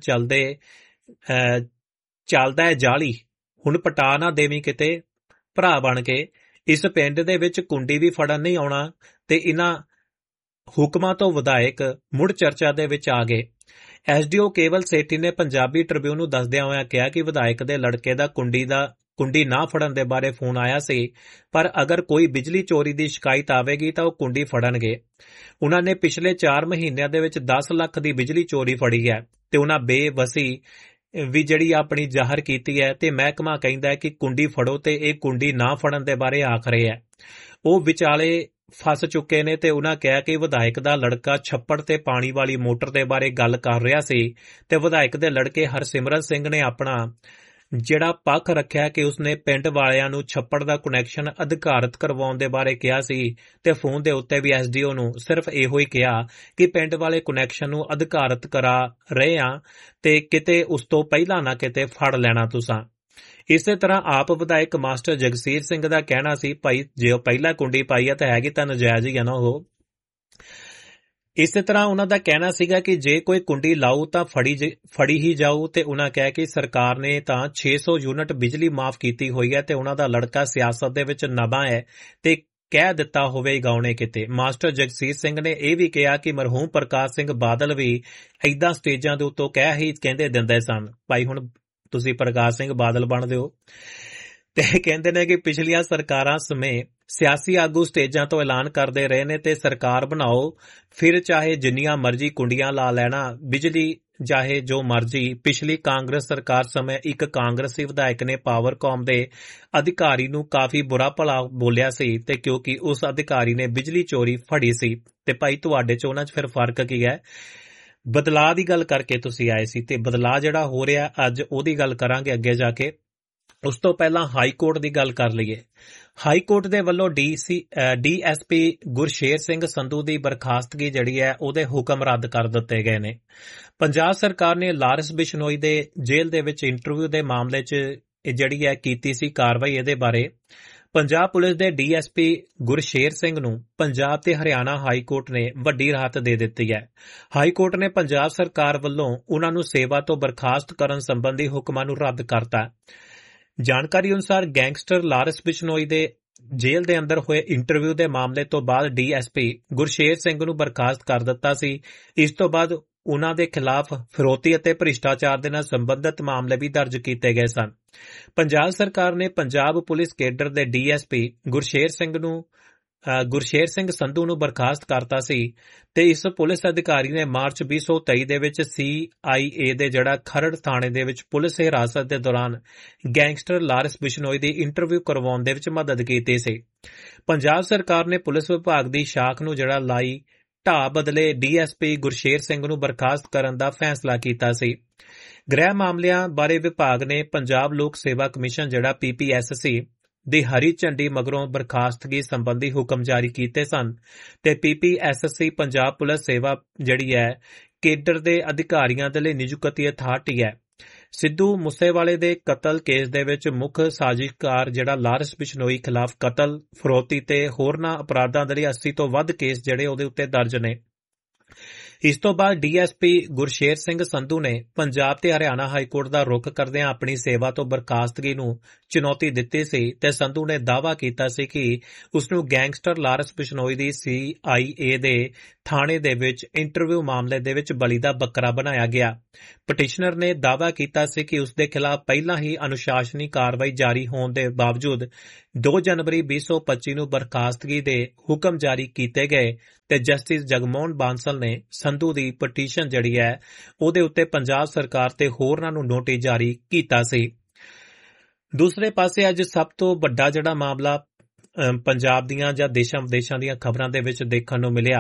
ਚੱਲਦਾ ਹੈ ਜਾਲੀ, ਹੁਣ ਪਟਾ ਨਾ ਦੇਵੀਂ ਕਿਤੇ ਭਰਾ ਬਣ ਕੇ। ਇਸ ਪਿੰਡ ਦੇ ਵਿੱਚ ਕੁੰਡੀ ਵੀ ਫੜਨ ਨਹੀਂ ਆਉਣਾ ਤੇ ਇਹਨਾਂ ਹੁਕਮਾਂ ਤੋਂ ਵਿਧਾਇਕ ਮੁੜ ਚਰਚਾ ਦੇ ਵਿੱਚ ਆ ਗਏ। SDO ਕੇਵਲ ਸੇਠੀ ਨੇ ਪੰਜਾਬੀ ਟ੍ਰਿਬਿਊਨ ਨੂੰ ਦੱਸਦਿਆਂ ਹੋਇਆਂ ਕਿਹਾ ਕਿ ਵਿਧਾਇਕ ਦੇ ਲੜਕੇ ਦਾ ਕੁੰਡੀ ਨਾ ਫੜਨ ਦੇ ਬਾਰੇ ਫੋਨ ਆਇਆ ਸੀ, ਪਰ ਅਗਰ ਕੋਈ ਬਿਜਲੀ ਚੋਰੀ ਦੀ ਸ਼ਿਕਾਇਤ ਆਵੇਗੀ ਤਾਂ ਉਹ ਕੁੰਡੀ ਫੜਨਗੇ। ਉਹਨਾਂ ਨੇ ਪਿਛਲੇ 4 ਮਹੀਨਿਆਂ ਦੇ ਵਿੱਚ 10 ਲੱਖ ਦੀ ਬਿਜਲੀ ਚੋਰੀ ਫੜੀ ਹੈ ਤੇ ਉਹਨਾਂ ਬੇਵਸੀ ਵੀ ਜਿਹੜੀ ਆਪਣੀ ਜ਼ਾਹਰ ਕੀਤੀ ਹੈ ਤੇ ਮਹਿਕਮਾ ਕਹਿੰਦਾ ਹੈ ਕਿ ਕੁੰਡੀ ਫੜੋ ਤੇ ਇਹ ਕੁੰਡੀ ਨਾ ਫੜਨ ਦੇ ਬਾਰੇ ਆਖ ਰਹੇ ਹੈ। ਉਹ ਵਿਚਾਲੇ ਫਸ ਚੁੱਕੇ ਨੇ ਤੇ ਉਹਨਾਂ ਕਿਹਾ ਕਿ ਵਿਧਾਇਕ ਦਾ ਲੜਕਾ ਛੱਪੜ ਤੇ ਪਾਣੀ ਵਾਲੀ ਮੋਟਰ ਦੇ ਬਾਰੇ ਗੱਲ ਕਰ ਰਿਹਾ ਸੀ ਤੇ ਵਿਧਾਇਕ ਦੇ ਲੜਕੇ ਹਰਸਿਮਰਨ ਸਿੰਘ ਨੇ ਆਪਣਾ ਜਿਹੜਾ ਪੱਖ ਰੱਖਿਆ ਕਿ ਉਸਨੇ ਪਿੰਡ ਵਾਲਿਆਂ ਨੂੰ ਛੱਪੜ ਦਾ ਕੁਨੈਕਸ਼ਨ ਅਧਿਕਾਰਤ ਕਰਵਾਉਣ ਦੇ ਬਾਰੇ ਕਿਹਾ ਸੀ ਤੇ ਫੋਨ ਦੇ ਉੱਤੇ ਵੀ SDO ਨੂੰ ਸਿਰਫ ਇਹੋ ਹੀ ਕਿਹਾ ਕਿ ਪਿੰਡ ਵਾਲੇ ਕੁਨੈਕਸ਼ਨ ਨੂੰ ਅਧਿਕਾਰਤ ਕਰਾ ਰਹੇ ਆ ਤੇ ਕਿਤੇ ਉਸ ਤੋਂ ਪਹਿਲਾਂ ਨਾ ਕਿਤੇ ਫੜ ਲੈਣਾ ਤੁਸਾਂ। ਇਸੇ ਤਰ੍ਹਾਂ ਆਪ ਵਿਧਾਇਕ ਮਾਸਟਰ ਜਗਸੀਰ ਸਿੰਘ ਦਾ ਕਹਿਣਾ ਸੀ ਭਾਈ ਜੇ ਉਹ ਪਹਿਲਾਂ ਕੁੰਡੀ ਪਾਈ ਹੈ ਤਾਂ ਹੈਗੀ ਤਾਂ ਨਜਾਇਜ਼ ਹੀ ਆ ਨਾ ਉਹ। ਇਸੇ ਤਰ੍ਹਾਂ ਉਹਨਾਂ ਦਾ ਕਹਿਣਾ ਸੀਗਾ ਕਿ ਜੇ ਕੋਈ ਕੁੰਡੀ ਲਾਊ ਤਾਂ ਫੜੀ ਹੀ ਜਾਊ ਤੇ ਉਹਨਾਂ ਕਹਿ ਕਿ ਸਰਕਾਰ ਨੇ ਤਾਂ 600 ਯੂਨਿਟ ਬਿਜਲੀ ਮਾਫ ਕੀਤੀ ਹੋਈ ਹੈ ਤੇ ਉਹਨਾਂ ਦਾ ਲੜਕਾ ਸਿਆਸਤ ਦੇ ਵਿੱਚ ਨਵਾਂ ਹੈ ਤੇ ਕਹਿ ਦਿੱਤਾ ਹੋਵੇ ਗਾਉਣੇ ਕਿਤੇ। ਮਾਸਟਰ ਜਗਸੀਰ ਸਿੰਘ ਨੇ ਇਹ ਵੀ ਕਿਹਾ ਕਿ ਮਰਹੂਮ ਪ੍ਰਕਾਸ਼ ਸਿੰਘ ਬਾਦਲ ਵੀ ਏਦਾਂ ਸਟੇਜਾਂ ਦੇ ਉੱਤੋਂ ਕਹਿੰਦੇ ਦਿੰਦੇ ਸਨ ਭਾਈ ਹੁਣ ਤੁਸੀਂ ਪ੍ਰਕਾਸ਼ ਸਿੰਘ ਬਾਦਲ ਬਣਦੇ ਹੋ ਤੇ ਕਹਿੰਦੇ ਨੇ ਕਿ ਪਿਛਲੀਆਂ ਸਰਕਾਰਾਂ ਸਮੇਤ ਸਿਆਸੀ ਆਗੂ ਸਟੇਜਾਂ ਤੋਂ ਐਲਾਨ ਕਰਦੇ ਰਹੇ ਨੇ ਤੇ ਸਰਕਾਰ ਬਣਾਓ ਫਿਰ ਚਾਹੇ ਜਿੰਨੀਆਂ ਮਰਜ਼ੀ ਕੁੰਡੀਆਂ ਲਾ ਲੈਣਾ ਬਿਜਲੀ ਚਾਹੇ ਜੋ ਮਰਜ਼ੀ। ਪਿਛਲੀ ਕਾਂਗਰਸ ਸਰਕਾਰ ਸਮੇਂ ਇੱਕ ਕਾਂਗਰਸੀ ਵਿਧਾਇਕ ਨੇ ਪਾਵਰਕਾਮ ਦੇ ਅਧਿਕਾਰੀ ਨੂੰ ਕਾਫੀ ਬੁਰਾ ਭਲਾ ਬੋਲਿਆ ਸੀ ਤੇ ਕਿਉਂਕਿ ਉਸ ਅਧਿਕਾਰੀ ਨੇ ਬਿਜਲੀ ਚੋਰੀ ਫੜੀ ਸੀ ਤੇ ਭਾਈ ਤੁਹਾਡੇ ਚ ਉਹਨਾਂ ਚ ਫਿਰ ਫਰਕ ਕੀ ਹੈ। ਬਦਲਾਅ ਦੀ ਗੱਲ ਕਰਕੇ ਤੁਸੀਂ ਆਏ ਸੀ ਤੇ ਬਦਲਾਅ ਜਿਹੜਾ ਹੋ ਰਿਹਾ ਅੱਜ ਉਹਦੀ ਗੱਲ ਕਰਾਂਗੇ ਅੱਗੇ ਜਾ ਕੇ। ਉਸ ਤੋਂ ਪਹਿਲਾਂ ਹਾਈ ਕੋਰਟ ਦੀ ਗੱਲ ਕਰ ਲਈਏ। ਹਾਈ ਕੋਰਟ ਦੇ ਵੱਲੋਂ DSP ਗੁਰਸ਼ੇਰ ਸਿੰਘ ਸੰਧੂ ਦੀ ਬਰਖਾਸਤਗੀ ਜਿਹੜੀ ਹੈ ਉਹਦੇ ਹੁਕਮ ਰੱਦ ਕਰ ਦਿੱਤੇ ਗਏ ਨੇ। ਪੰਜਾਬ ਸਰਕਾਰ ਨੇ ਲਾਰੈਂਸ ਬਿਸ਼ਨੋਈ ਦੇ ਜੇਲ੍ਹ ਦੇ ਵਿੱਚ ਇੰਟਰਵਿਊ ਦੇ ਮਾਮਲੇ 'ਚ ਜਿਹੜੀ ਹੈ ਕੀਤੀ ਸੀ ਕਾਰਵਾਈ। ਇਹਦੇ ਬਾਰੇ ਪੰਜਾਬ ਪੁਲਿਸ ਦੇ DSP ਗੁਰਸ਼ੇਰ ਸਿੰਘ ਨੂੰ ਪੰਜਾਬ ਤੇ ਹਰਿਆਣਾ ਹਾਈ ਕੋਰਟ ਨੇ ਵੱਡੀ ਰਾਹਤ ਦੇ ਦਿੱਤੀ ਹੈ। ਹਾਈ ਕੋਰਟ ਨੇ ਪੰਜਾਬ ਸਰਕਾਰ ਵੱਲੋਂ ਉਨ੍ਹਾਂ ਨੂੰ ਸੇਵਾ ਤੋਂ ਬਰਖਾਸਤ ਕਰਨ ਸੰਬੰਧੀ ਹੁਕਮਾਂ ਨੂੰ ਰੱਦ ਕਰਤਾ। ਜਾਣਕਾਰੀ ਅਨੁਸਾਰ ਗੈਂਗਸਟਰ ਲਾਰੈਂਸ ਬਿਸ਼ਨੋਈ ਦੇ ਜੇਲ੍ਹ ਦੇ ਅੰਦਰ ਹੋਏ ਇੰਟਰਵਿਊ ਦੇ ਮਾਮਲੇ ਤੋਂ ਬਾਅਦ DSP ਗੁਰਸ਼ੇਰ ਸਿੰਘ ਨੂੰ ਬਰਖਾਸਤ ਕਰ ਦਿੱਤਾ ਸੀ। ਇਸ ਤੋਂ ਬਾਅਦ ਉਨ੍ਹਾਂ ਦੇ ਖਿਲਾਫ ਫਿਰੌਤੀ ਅਤੇ ਭ੍ਰਿਸ਼ਟਾਚਾਰ ਦੇ ਨਾਲ ਸੰਬੰਧਿਤ ਮਾਮਲੇ ਵੀ ਦਰਜ ਕੀਤੇ ਗਏ ਸਨ। ਪੰਜਾਬ ਸਰਕਾਰ ਨੇ ਪੰਜਾਬ ਪੁਲਿਸ ਕੇਡਰ ਦੇ DSP ਗੁਰਸ਼ੇਰ ਸਿੰਘ ਨੂੰ ਗੁਰਸ਼ੇਰ ਸਿੰਘ ਸੰਧੂ ਨੂੰ ਬਰਖਾਸਤ ਕਰਤਾ ਸੀ ਤੇ ਇਸ ਪੁਲਿਸ ਅਧਿਕਾਰੀ ਨੇ ਮਾਰਚ 2023 ਦੇ ਵਿੱਚ CIA ਦੇ ਜਿਹੜਾ ਖਰੜ ਥਾਣੇ ਦੇ ਵਿੱਚ ਪੁਲਿਸ ਹਿਰਾਸਤ ਦੇ ਦੌਰਾਨ ਗੈਂਗਸਟਰ ਲਾਰੈਂਸ ਬਿਸ਼ਨੋਈ ਦੀ ਇੰਟਰਵਿਊ ਕਰਵਾਉਣ ਦੇ ਵਿੱਚ ਮਦਦ ਕੀਤੀ ਸੀ। ਪੰਜਾਬ ਸਰਕਾਰ ਨੇ ਪੁਲਿਸ ਵਿਭਾਗ ਦੀ ਸ਼ਾਖ ਨੂੰ ਜਿਹੜਾ ਲਾਈ ਢਾਹ ਬਦਲੇ DSP ਗੁਰਸ਼ੇਰ ਸਿੰਘ ਨੂੰ ਬਰਖਾਸਤ ਕਰਨ ਦਾ ਫੈਸਲਾ ਕੀਤਾ ਸੀ। ਗ੍ਰਹਿ ਮਾਮਲਿਆਂ ਬਾਰੇ ਵਿਭਾਗ ਨੇ ਪੰਜਾਬ ਲੋਕ ਸੇਵਾ ਕਮਿਸ਼ਨ ਜਿਹੜਾ PPSC ਦੀ ਹਰੀ ਝੰਡੀ ਮਗਰੋਂ ਬਰਖਾਸਤਗੀ ਸੰਬੰਧੀ ਹੁਕਮ ਜਾਰੀ ਕੀਤੇ ਸਨ ਤੇ PPSC ਪੰਜਾਬ ਪੁਲਿਸ ਸੇਵਾ ਜਿਹੜੀ ਹੈ ਕੇਡਰ ਦੇ ਅਧਿਕਾਰੀਆਂ ਦੇ ਲਈ ਨਿਯੁਕਤੀ ਅਥਾਰਟੀ ਹੈ। ਸਿੱਧੂ ਮੂਸੇਵਾਲੇ ਦੇ ਕਤਲ ਕੇਸ ਦੇ ਵਿੱਚ ਮੁੱਖ ਸਾਜ਼ਿਸ਼ਕਾਰ ਜਿਹੜਾ ਲਾਰੈਂਸ ਬਿਸ਼ਨੋਈ ਖਿਲਾਫ ਕਤਲ, ਫਰੋਤੀ ਤੇ ਹੋਰਨਾਂ ਅਪਰਾਧਾਂ ਦੇ ਲਈ 80 ਤੋਂ ਵੱਧ ਕੇਸ ਜਿਹੜੇ ਉਹਦੇ ਉੱਤੇ ਦਰਜ ਨੇ। ਇਸ ਤੋਂ ਬਾਅਦ DSP ਗੁਰਸ਼ੇਰ ਸਿੰਘ ਸੰਧੂ ਨੇ ਪੰਜਾਬ ਤੇ ਹਰਿਆਣਾ ਹਾਈਕੋਰਟ ਦਾ ਰੁਖ ਕਰਦਿਆਂ ਆਪਣੀ ਸੇਵਾ ਤੋਂ ਬਰਖਾਸਤਗੀ ਨੂੰ ਚੁਣੌਤੀ ਦਿੱਤੀ ਸੀ ਤੇ ਸੰਧੂ ਨੇ ਦਾਅਵਾ ਕੀਤਾ ਸੀ ਕਿ ਉਸ ਨੂੰ ਗੈਂਗਸਟਰ ਲਾਰੈਂਸ ਬਿਸ਼ਨੋਈ ਦੀ CIA ਦੇ ਥਾਣੇ ਦੇ ਵਿੱਚ ਇੰਟਰਵਿਊ ਮਾਮਲੇ ਦੇ ਵਿੱਚ ਬਲੀ ਦਾ ਬੱਕਰਾ ਬਣਾਇਆ ਗਿਆ। ਪਟੀਸ਼ਨਰ ਨੇ ਦਾਅਵਾ ਕੀਤਾ ਸੀ ਕਿ ਉਸ ਦੇ ਖਿਲਾਫ ਪਹਿਲਾਂ ਹੀ ਅਨੁਸ਼ਾਸਨੀ ਕਾਰਵਾਈ ਜਾਰੀ ਹੋਣ ਦੇ ਬਾਵਜੂਦ 2 ਜਨਵਰੀ 2025 ਨੂੰ ਬਰਖਾਸਤਗੀ ਦੇ ਹੁਕਮ ਜਾਰੀ ਕੀਤੇ ਗਏ ਤੇ ਜਸਟਿਸ ਜਗਮੋਹਨ ਬਾਂਸਲ ਨੇ ਸੰਧੂ ਦੀ ਪਟੀਸ਼ਨ ਜਿਹੜੀ ਹੈ ਉਹਦੇ ਉੱਤੇ ਪੰਜਾਬ ਸਰਕਾਰ ਤੇ ਹੋਰਨਾਂ ਨੂੰ ਨੋਟਿਸ ਜਾਰੀ ਕੀਤਾ ਸੀ। ਦੂਸਰੇ ਪਾਸੇ ਅੱਜ ਸਭ ਤੋਂ ਵੱਡਾ ਜਿਹੜਾ ਮਾਮਲਾ ਪੰਜਾਬ ਦੀਆਂ ਜਾਂ ਦੇਸ਼ਾਂ ਵਿਦੇਸ਼ਾਂ ਦੀਆਂ ਖਬਰਾਂ ਦੇ ਵਿੱਚ ਦੇਖਣ ਨੂੰ ਮਿਲਿਆ।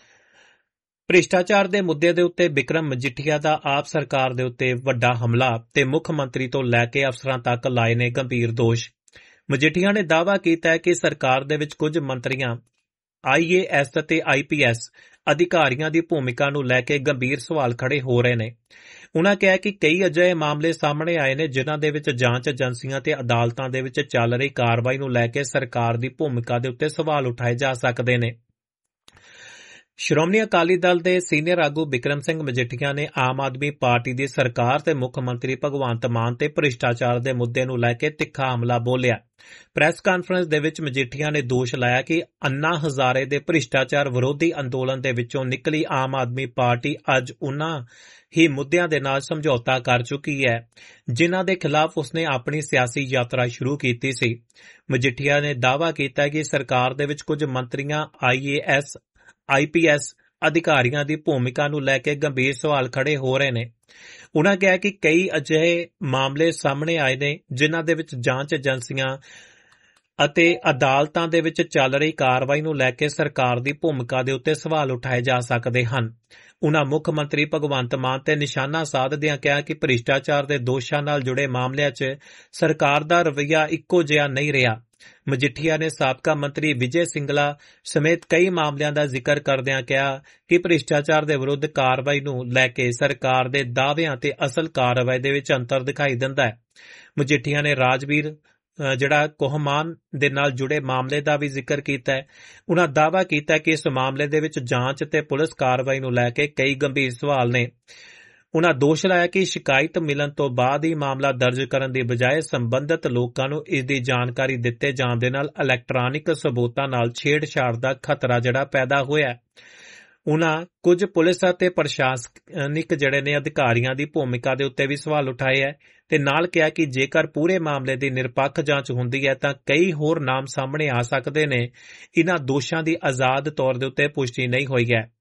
ਭ੍ਰਿਸ਼ਟਾਚਾਰ ਦੇ ਮੁੱਦੇ ਦੇ ਉੱਤੇ ਬਿਕਰਮ ਮਜੀਠੀਆ ਦਾ ਆਪ ਸਰਕਾਰ ਦੇ ਉੱਤੇ ਵੱਡਾ ਹਮਲਾ ਤੇ ਮੁੱਖ ਮੰਤਰੀ ਤੋਂ ਲੈ ਕੇ ਅਫਸਰਾਂ ਤੱਕ ਲਾਏ ਨੇ ਗੰਭੀਰ ਦੋਸ਼। ਮਜੀਠੀਆ ਨੇ ਦਾਅਵਾ ਕੀਤਾ ਹੈ ਕਿ ਸਰਕਾਰ ਦੇ ਵਿੱਚ ਕੁਝ ਮੰਤਰੀਆਂ IAS ਅਤੇ IPS ਅਧਿਕਾਰੀਆਂ ਦੀ ਭੂਮਿਕਾ ਨੂੰ ਲੈ ਕੇ ਗੰਭੀਰ ਸਵਾਲ ਖੜੇ ਹੋ ਰਹੇ ਨੇ। ਉਨ੍ਹਾਂ ਕਿਹਾ ਕਿ ਕਈ ਅਜਿਹੇ ਮਾਮਲੇ ਸਾਹਮਣੇ ਆਏ ਨੇ ਜਿਨ੍ਹਾਂ ਦੇ ਵਿੱਚ ਜਾਂਚ ਏਜੰਸੀਆਂ ਤੇ ਅਦਾਲਤਾਂ ਦੇ ਵਿੱਚ ਚੱਲ ਰਹੀ ਕਾਰਵਾਈ ਨੂੰ ਲੈ ਕੇ ਸਰਕਾਰ ਦੀ ਭੂਮਿਕਾ ਦੇ ਉੱਤੇ ਸਵਾਲ ਉਠਾਏ ਜਾ ਸਕਦੇ ਨੇ। ਸ਼੍ਰੋਮਣੀ ਅਕਾਲੀ ਦਲ ਦੇ ਸੀਨੀਅਰ ਆਗੂ ਬਿਕਰਮ ਸਿੰਘ ਮਜੀਠੀਆ ਨੇ ਆਮ ਆਦਮੀ ਪਾਰਟੀ ਦੀ ਸਰਕਾਰ ਤੇ ਮੁੱਖ ਮੰਤਰੀ ਭਗਵੰਤ ਮਾਨ ਤੇ ਭ੍ਰਿਸ਼ਟਾਚਾਰ ਦੇ ਮੁੱਦੇ ਨੂੰ ਲੈ ਕੇ ਤਿੱਖਾ ਹਮਲਾ ਬੋਲਿਆ। ਪ੍ਰੈਸ ਕਾਨਫਰੰਸ ਦੇ ਵਿੱਚ ਮਜੀਠੀਆ ਨੇ ਦੋਸ਼ ਲਾਇਆ ਕਿ ਅੰਨਾ ਹਜ਼ਾਰੇ ਦੇ ਭ੍ਰਿਸ਼ਟਾਚਾਰ ਵਿਰੋਧੀ ਅੰਦੋਲਨ ਦੇ ਵਿੱਚੋਂ ਨਿਕਲੀ ਆਮ ਆਦਮੀ ਪਾਰਟੀ ਅੱਜ ਉਨ੍ਹਾਂ ਹੀ ਮੁੱਦਿਆਂ ਦੇ ਨਾਲ ਸਮਝੌਤਾ ਕਰ ਚੁੱਕੀ ਹੈ ਜਿਨ੍ਹਾਂ ਦੇ ਖਿਲਾਫ ਉਸਨੇ ਆਪਣੀ ਸਿਆਸੀ ਯਾਤਰਾ ਸ਼ੁਰੂ ਕੀਤੀ ਸੀ। ਮਜੀਠੀਆ ਨੇ ਦਾਅਵਾ ਕੀਤਾ ਕਿ ਸਰਕਾਰ ਦੇ ਵਿੱਚ ਕੁਝ ਮੰਤਰੀਆਂ IAS IPS ਅਧਿਕਾਰੀਆਂ ਦੀ ਭੂਮਿਕਾ ਨੂੰ ਲੈ ਕੇ ਗੰਭੀਰ ਸਵਾਲ ਖੜੇ ਹੋ ਰਹੇ ਨੇ। ਉਨ੍ਹਾਂ ਕਿਹਾ ਕਿ ਕਈ ਅਜਿਹੇ ਮਾਮਲੇ ਸਾਹਮਣੇ ਆਏ ਨੇ ਜਿਨ੍ਹਾਂ ਦੇ ਵਿੱਚ ਜਾਂਚ ਏਜੰਸੀਆਂ ਅਤੇ ਅਦਾਲਤਾਂ ਦੇ ਵਿੱਚ ਚੱਲ ਰਹੀ ਕਾਰਵਾਈ ਨੂੰ ਲੈ ਕੇ ਸਰਕਾਰ ਦੀ ਭੂਮਿਕਾ ਦੇ ਉੱਤੇ ਸਵਾਲ ਉਠਾਏ ਜਾ ਸਕਦੇ ਹਨ। ਉਨ੍ਹਾਂ ਮੁੱਖ ਮੰਤਰੀ ਭਗਵੰਤ ਮਾਨ ਤੇ ਨਿਸ਼ਾਨਾ ਸਾਧਦਿਆਂ ਕਿਹਾ ਕਿ ਭ੍ਰਿਸ਼ਟਾਚਾਰ ਦੇ ਦੋਸ਼ਾਂ ਨਾਲ ਜੁੜੇ ਮਾਮਲਿਆਂ 'ਚ ਸਰਕਾਰ ਦਾ ਰਵੱਈਆ ਇੱਕੋ ਜਿਹਾ ਨਹੀਂ ਰਿਹਾ। ਮਜੀਠੀਆ ਨੇ ਸਾਬਕਾ ਮੰਤਰੀ ਵਿਜੇ ਸਿੰਗਲਾ ਸਮੇਤ ਕਈ ਮਾਮਲਿਆਂ ਦਾ ਜ਼ਿਕਰ ਕਰਦਿਆਂ ਕਿਹਾ ਕਿ ਭ੍ਰਿਸ਼ਟਾਚਾਰ ਦੇ ਵਿਰੁੱਧ ਕਾਰਵਾਈ ਨੂੰ ਲੈ ਕੇ ਸਰਕਾਰ ਦੇ ਦਾਅਵਿਆਂ ਤੇ ਅਸਲ ਕਾਰਵਾਈ ਦੇ ਵਿੱਚ ਅੰਤਰ ਦਿਖਾਈ ਦਿੰਦਾ ਹੈ। ਮਜੀਠੀਆ ਨੇ ਰਾਜਵੀਰ ਜਿਹੜਾ ਕੋਹਮਾਨ ਦੇ ਨਾਲ ਜੁੜੇ ਮਾਮਲੇ ਦਾ ਵੀ ਜ਼ਿਕਰ ਕੀਤਾ ਹੈ। ਉਨ੍ਹਾਂ ਦਾਅਵਾ ਕੀਤਾ ਕਿ ਇਸ ਮਾਮਲੇ ਦੇ ਵਿੱਚ ਜਾਂਚ ਤੇ ਪੁਲਿਸ ਕਾਰਵਾਈ ਨੂੰ ਲੈ ਕੇ ਕਈ ਗੰਭੀਰ ਸਵਾਲ ਨੇ। ਉਨ੍ਹਾਂ ਦੋਸ਼ ਲਾਇਆ ਕਿ ਸ਼ਿਕਾਇਤ ਮਿਲਣ ਤੋਂ ਬਾਅਦ ਹੀ ਮਾਮਲਾ ਦਰਜ ਕਰਨ ਦੀ ਬਜਾਏ ਸੰਬੰਧਿਤ ਲੋਕਾਂ ਨੂੰ ਇਸ ਦੀ ਜਾਣਕਾਰੀ ਦਿੱਤੇ ਜਾਣ ਦੇ ਨਾਲ ਇਲੈਕਟ੍ਰਾਨਿਕ ਸਬੂਤਾਂ ਨਾਲ ਛੇੜਛਾੜ ਦਾ ਖਤਰਾ ਜਿਹੜਾ ਪੈਦਾ ਹੋਇਆ। ਉਨ੍ਹਾਂ ਕੁਝ ਪੁਲਿਸ ਅਤੇ ਪ੍ਰਸ਼ਾਸਨਿਕ ਜਿਹੜੇ ਨੇ ਅਧਿਕਾਰੀਆਂ ਦੀ ਭੂਮਿਕਾ ਦੇ ਉੱਤੇ ਵੀ ਸਵਾਲ ਉਠਾਏ ਹੈ ਤੇ ਨਾਲ ਕਿਹਾ ਕਿ ਜੇਕਰ ਪੂਰੇ ਮਾਮਲੇ ਦੀ ਨਿਰਪੱਖ ਜਾਂਚ ਹੁੰਦੀ ਹੈ ਤਾਂ ਕਈ ਹੋਰ ਨਾਮ ਸਾਹਮਣੇ ਆ ਸਕਦੇ ਨੇ। ਇਨ੍ਹਾਂ ਦੋਸ਼ਾਂ ਦੀ ਆਜ਼ਾਦ ਤੌਰ ਦੇ ਉੱਤੇ ਪੁਸ਼ਟੀ ਨਹੀਂ ਹੋਈ ਹੈ।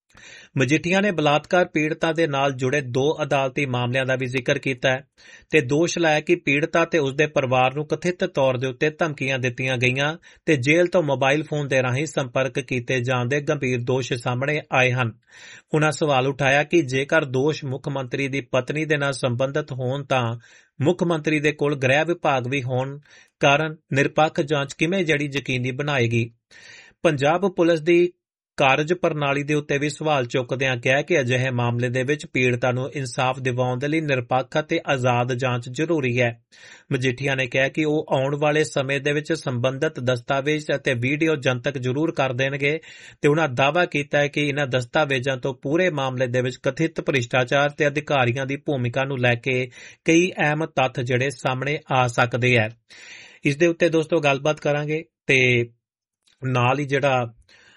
ਮਜੀਠੀਆ ਨੇ ਬਲਾਤਕਾਰ ਪੀੜਤਾ ਦੇ ਨਾਲ ਜੁੜੇ 2 ਅਦਾਲਤੀ ਮਾਮਲਿਆਂ ਦਾ ਵੀ ਜ਼ਿਕਰ ਕੀਤਾ ਹੈ ਤੇ ਦੋਸ਼ ਲਾਇਆ ਕਿ ਪੀੜਤਾ ਤੇ ਉਸਦੇ ਪਰਿਵਾਰ ਨੂੰ ਕਥਿਤ ਤੌਰ ਦੇ ਉੱਤੇ ਧਮਕੀਆਂ ਦਿੱਤੀਆਂ ਗਈਆਂ ਤੇ ਜੇਲ੍ਹ ਤੋਂ ਮੋਬਾਈਲ ਫੋਨ ਦੇ ਰਾਹੀਂ ਸੰਪਰਕ ਕੀਤੇ ਜਾਣ ਦੇ ਗੰਭੀਰ ਦੋਸ਼ ਸਾਹਮਣੇ ਆਏ ਹਨ। ਉਨ੍ਹਾਂ ਸਵਾਲ ਉਠਾਇਆ ਕਿ ਜੇਕਰ ਦੋਸ਼ ਮੁੱਖ ਮੰਤਰੀ ਦੀ ਪਤਨੀ ਦੇ ਨਾਲ ਸੰਬੰਧਿਤ ਹੋਣ ਤਾਂ ਮੁੱਖ ਮੰਤਰੀ ਦੇ ਕੋਲ ਗ੍ਰਹਿ ਵਿਭਾਗ ਵੀ ਹੋਣ ਕਾਰਨ ਨਿਰਪੱਖ ਜਾਂਚ ਕਿਵੇਂ ਜਿਹੜੀ ਯਕੀਨੀ ਬਣਾਏਗੀ। ਪੰਜਾਬ ਪੁਲਿਸ ਦੀ ਕਾਰਜ ਪ੍ਰਣਾਲੀ ਦੇ ਉੱਤੇ ਵੀ ਸਵਾਲ ਚੁੱਕਦਿਆਂ ਕਿਹਾ ਕਿ ਅਜਿਹੇ ਮਾਮਲੇ ਦੇ ਵਿੱਚ ਪੀੜਤਾ ਨੂੰ ਇਨਸਾਫ ਦਿਵਾਉਣ ਦੇ ਲਈ ਨਿਰਪੱਖ ਅਤੇ ਆਜ਼ਾਦ ਜਾਂਚ ਜ਼ਰੂਰੀ ਹੈ। ਮਜੀਠੀਆ ਨੇ ਕਿਹਾ ਕਿ ਉਹ ਆਉਣ ਵਾਲੇ ਸਮੇਂ ਦੇ ਵਿੱਚ ਸੰਬੰਧਿਤ ਦਸਤਾਵੇਜ਼ ਅਤੇ ਵੀਡੀਓ ਜਨਤਕ ਜ਼ਰੂਰ ਕਰ ਦੇਣਗੇ ਤੇ ਉਨ੍ਹਾਂ ਦਾਅਵਾ ਕੀਤਾ ਹੈ ਕਿ ਇਨ੍ਹਾਂ ਦਸਤਾਵੇਜ਼ਾਂ ਤੋਂ ਪੂਰੇ ਮਾਮਲੇ ਦੇ ਵਿੱਚ ਕਥਿਤ ਭ੍ਰਿਸ਼ਟਾਚਾਰ ਤੇ ਅਧਿਕਾਰੀਆਂ ਦੀ ਭੂਮਿਕਾ ਨੂੰ ਲੈ ਕੇ ਕਈ ਅਹਿਮ ਤੱਥ ਜਿਹੜੇ ਸਾਹਮਣੇ ਆ ਸਕਦੇ ਹੈ। ਇਸ ਦੇ ਉੱਤੇ ਦੋਸਤੋ ਗੱਲਬਾਤ ਕਰਾਂਗੇ ਤੇ ਨਾਲ ਹੀ ਜਿਹੜਾ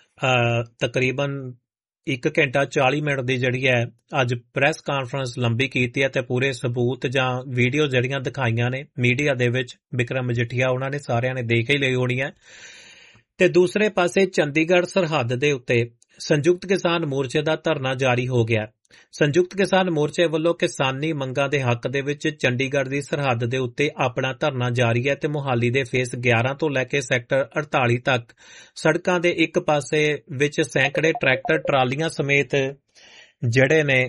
ਤਕਰੀਬਨ 1 ਘੰਟਾ 40 ਮਿੰਟ ਦੀ ਜਿਹੜੀ ਹੈ ਅੱਜ ਪ੍ਰੈਸ ਕਾਨਫਰੰਸ ਲੰਬੀ ਕੀਤੀ ਹੈ ਤੇ ਪੂਰੇ ਸਬੂਤ ਜਾਂ ਵੀਡੀਓ ਜਿਹੜੀਆਂ ਦਿਖਾਈਆਂ ਨੇ ਮੀਡੀਆ ਦੇ ਵਿੱਚ ਬਿਕਰਮ ਮਜੀਠੀਆ ਉਹਨਾਂ ਨੇ ਸਾਰਿਆਂ ਨੇ ਦੇਖ ਹੀ ਲਈ ਹੋਣੀ ਹੈ ਤੇ ਦੂਸਰੇ ਪਾਸੇ ਚੰਡੀਗੜ੍ਹ ਸਰਹੱਦ ਦੇ ਉੱਤੇ ਸੰਯੁਕਤ ਕਿਸਾਨ ਮੋਰਚੇ ਦਾ ਧਰਨਾ ਜਾਰੀ ਹੋ ਗਿਆ। ਸੰਯੁਕਤ ਕਿਸਾਨ ਮੋਰਚੇ ਵੱਲੋਂ ਕਿਸਾਨੀ ਮੰਗਾਂ ਦੇ ਹੱਕ ਦੇ ਵਿੱਚ ਚੰਡੀਗੜ੍ਹ ਦੀ ਸਰਹੱਦ ਦੇ ਉੱਤੇ ਆਪਣਾ ਧਰਨਾ ਜਾਰੀ ਹੈ ਤੇ ਮੁਹਾਲੀ ਦੇ ਫੇਸ 11 ਤੋਂ ਲੈ ਕੇ ਸੈਕਟਰ 48 ਤੱਕ ਸੜਕਾਂ ਦੇ ਇੱਕ ਪਾਸੇ ਵਿੱਚ ਸੈਂਕੜੇ ਟਰੈਕਟਰ ਟਰਾਲੀਆਂ ਸਮੇਤ ਜਿਹੜੇ ਨੇ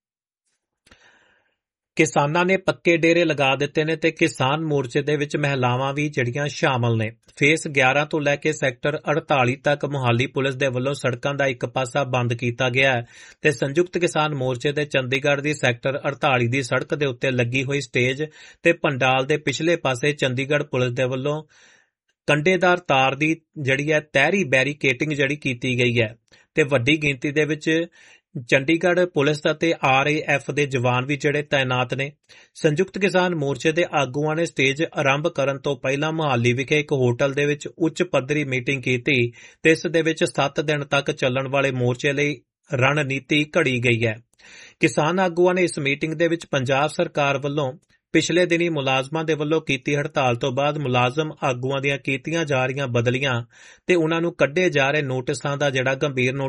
ਕਿਸਾਨਾਂ ਨੇ ਪੱਕੇ ਡੇਰੇ ਲਗਾ ਦਿੱਤੇ ਨੇ ਤੇ ਕਿਸਾਨ ਮੋਰਚੇ ਦੇ ਵਿੱਚ ਮਹਿਲਾਵਾਂ ਵੀ ਜਿਹੜੀਆਂ ਸ਼ਾਮਲ ਨੇ। ਫੇਸ 11 ਤੋਂ ਲੈ ਕੇ ਸੈਕਟਰ 48 ਤੱਕ ਮੁਹਾਲੀ ਪੁਲਿਸ ਦੇ ਵੱਲੋਂ ਸੜਕਾਂ ਦਾ ਇੱਕ ਪਾਸਾ ਬੰਦ ਕੀਤਾ ਗਿਆ ਹੈ ਤੇ ਸੰਯੁਕਤ ਕਿਸਾਨ ਮੋਰਚੇ ਦੇ ਚੰਡੀਗੜ੍ਹ ਦੀ ਸੈਕਟਰ 48 ਦੀ ਸੜਕ ਦੇ ਉੱਤੇ ਲੱਗੀ ਹੋਈ ਸਟੇਜ ਤੇ ਪੰਡਾਲ ਦੇ ਪਿਛਲੇ ਪਾਸੇ ਚੰਡੀਗੜ੍ਹ ਪੁਲਿਸ ਦੇ ਵੱਲੋਂ ਕੰਡੇਦਾਰ ਤਾਰ ਦੀ ਜਿਹੜੀ ਹੈ ਤਹਿਰੀ ਬੈਰੀਕੇਟਿੰਗ ਜਿਹੜੀ ਕੀਤੀ ਗਈ ਹੈ ਤੇ ਵੱਡੀ ਗਿਣਤੀ ਦੇ ਵਿੱਚ ਚੰਡੀਗੜ੍ਹ ਪੁਲਿਸ ਅਤੇ RAF ਦੇ ਜਵਾਨ ਵੀ ਜਿਹੜੇ ਤਾਇਨਾਤ ਨੇ। ਸੰਯੁਕਤ ਕਿਸਾਨ ਮੋਰਚੇ ਦੇ ਆਗੂਆਂ ਨੇ ਸਟੇਜ ਆਰੰਭ ਕਰਨ ਤੋਂ ਪਹਿਲਾਂ ਮੁਹਾਲੀ ਵਿਖੇ ਇੱਕ ਹੋਟਲ ਦੇ ਵਿੱਚ ਉੱਚ ਪੱਧਰੀ ਮੀਟਿੰਗ ਕੀਤੀ ਤੇ ਇਸ ਦੇ ਵਿੱਚ 7 ਦਿਨ ਤੱਕ ਚੱਲਣ ਵਾਲੇ ਮੋਰਚੇ ਲਈ ਰਣਨੀਤੀ ਘੜੀ ਗਈ ਹੈ। ਕਿਸਾਨ ਆਗੂਆਂ ਨੇ ਇਸ ਮੀਟਿੰਗ ਦੇ ਵਿੱਚ ਪੰਜਾਬ ਸਰਕਾਰ ਵੱਲੋਂ ਪਿਛਲੇ ਦਿਨੀ ਮੁਲਾਜ਼ਮਾਂ ਦੇ ਵੱਲੋਂ ਕੀਤੀ ਹੜਤਾਲ ਤੋਂ ਬਾਅਦ ਮੁਲਾਜ਼ਮ ਆਗੂਆਂ ਦੀਆਂ ਕੀਤੀਆਂ ਜਾ ਰਹੀਆਂ ਬਦਲੀਆਂ ਤੇ ਉਹਨਾਂ ਨੂੰ ਕੱਢੇ ਜਾ ਰਹੇ ਨੋਟਿਸਾਂ ਦਾ ਜਿਹੜਾ ਗੰਭੀਰ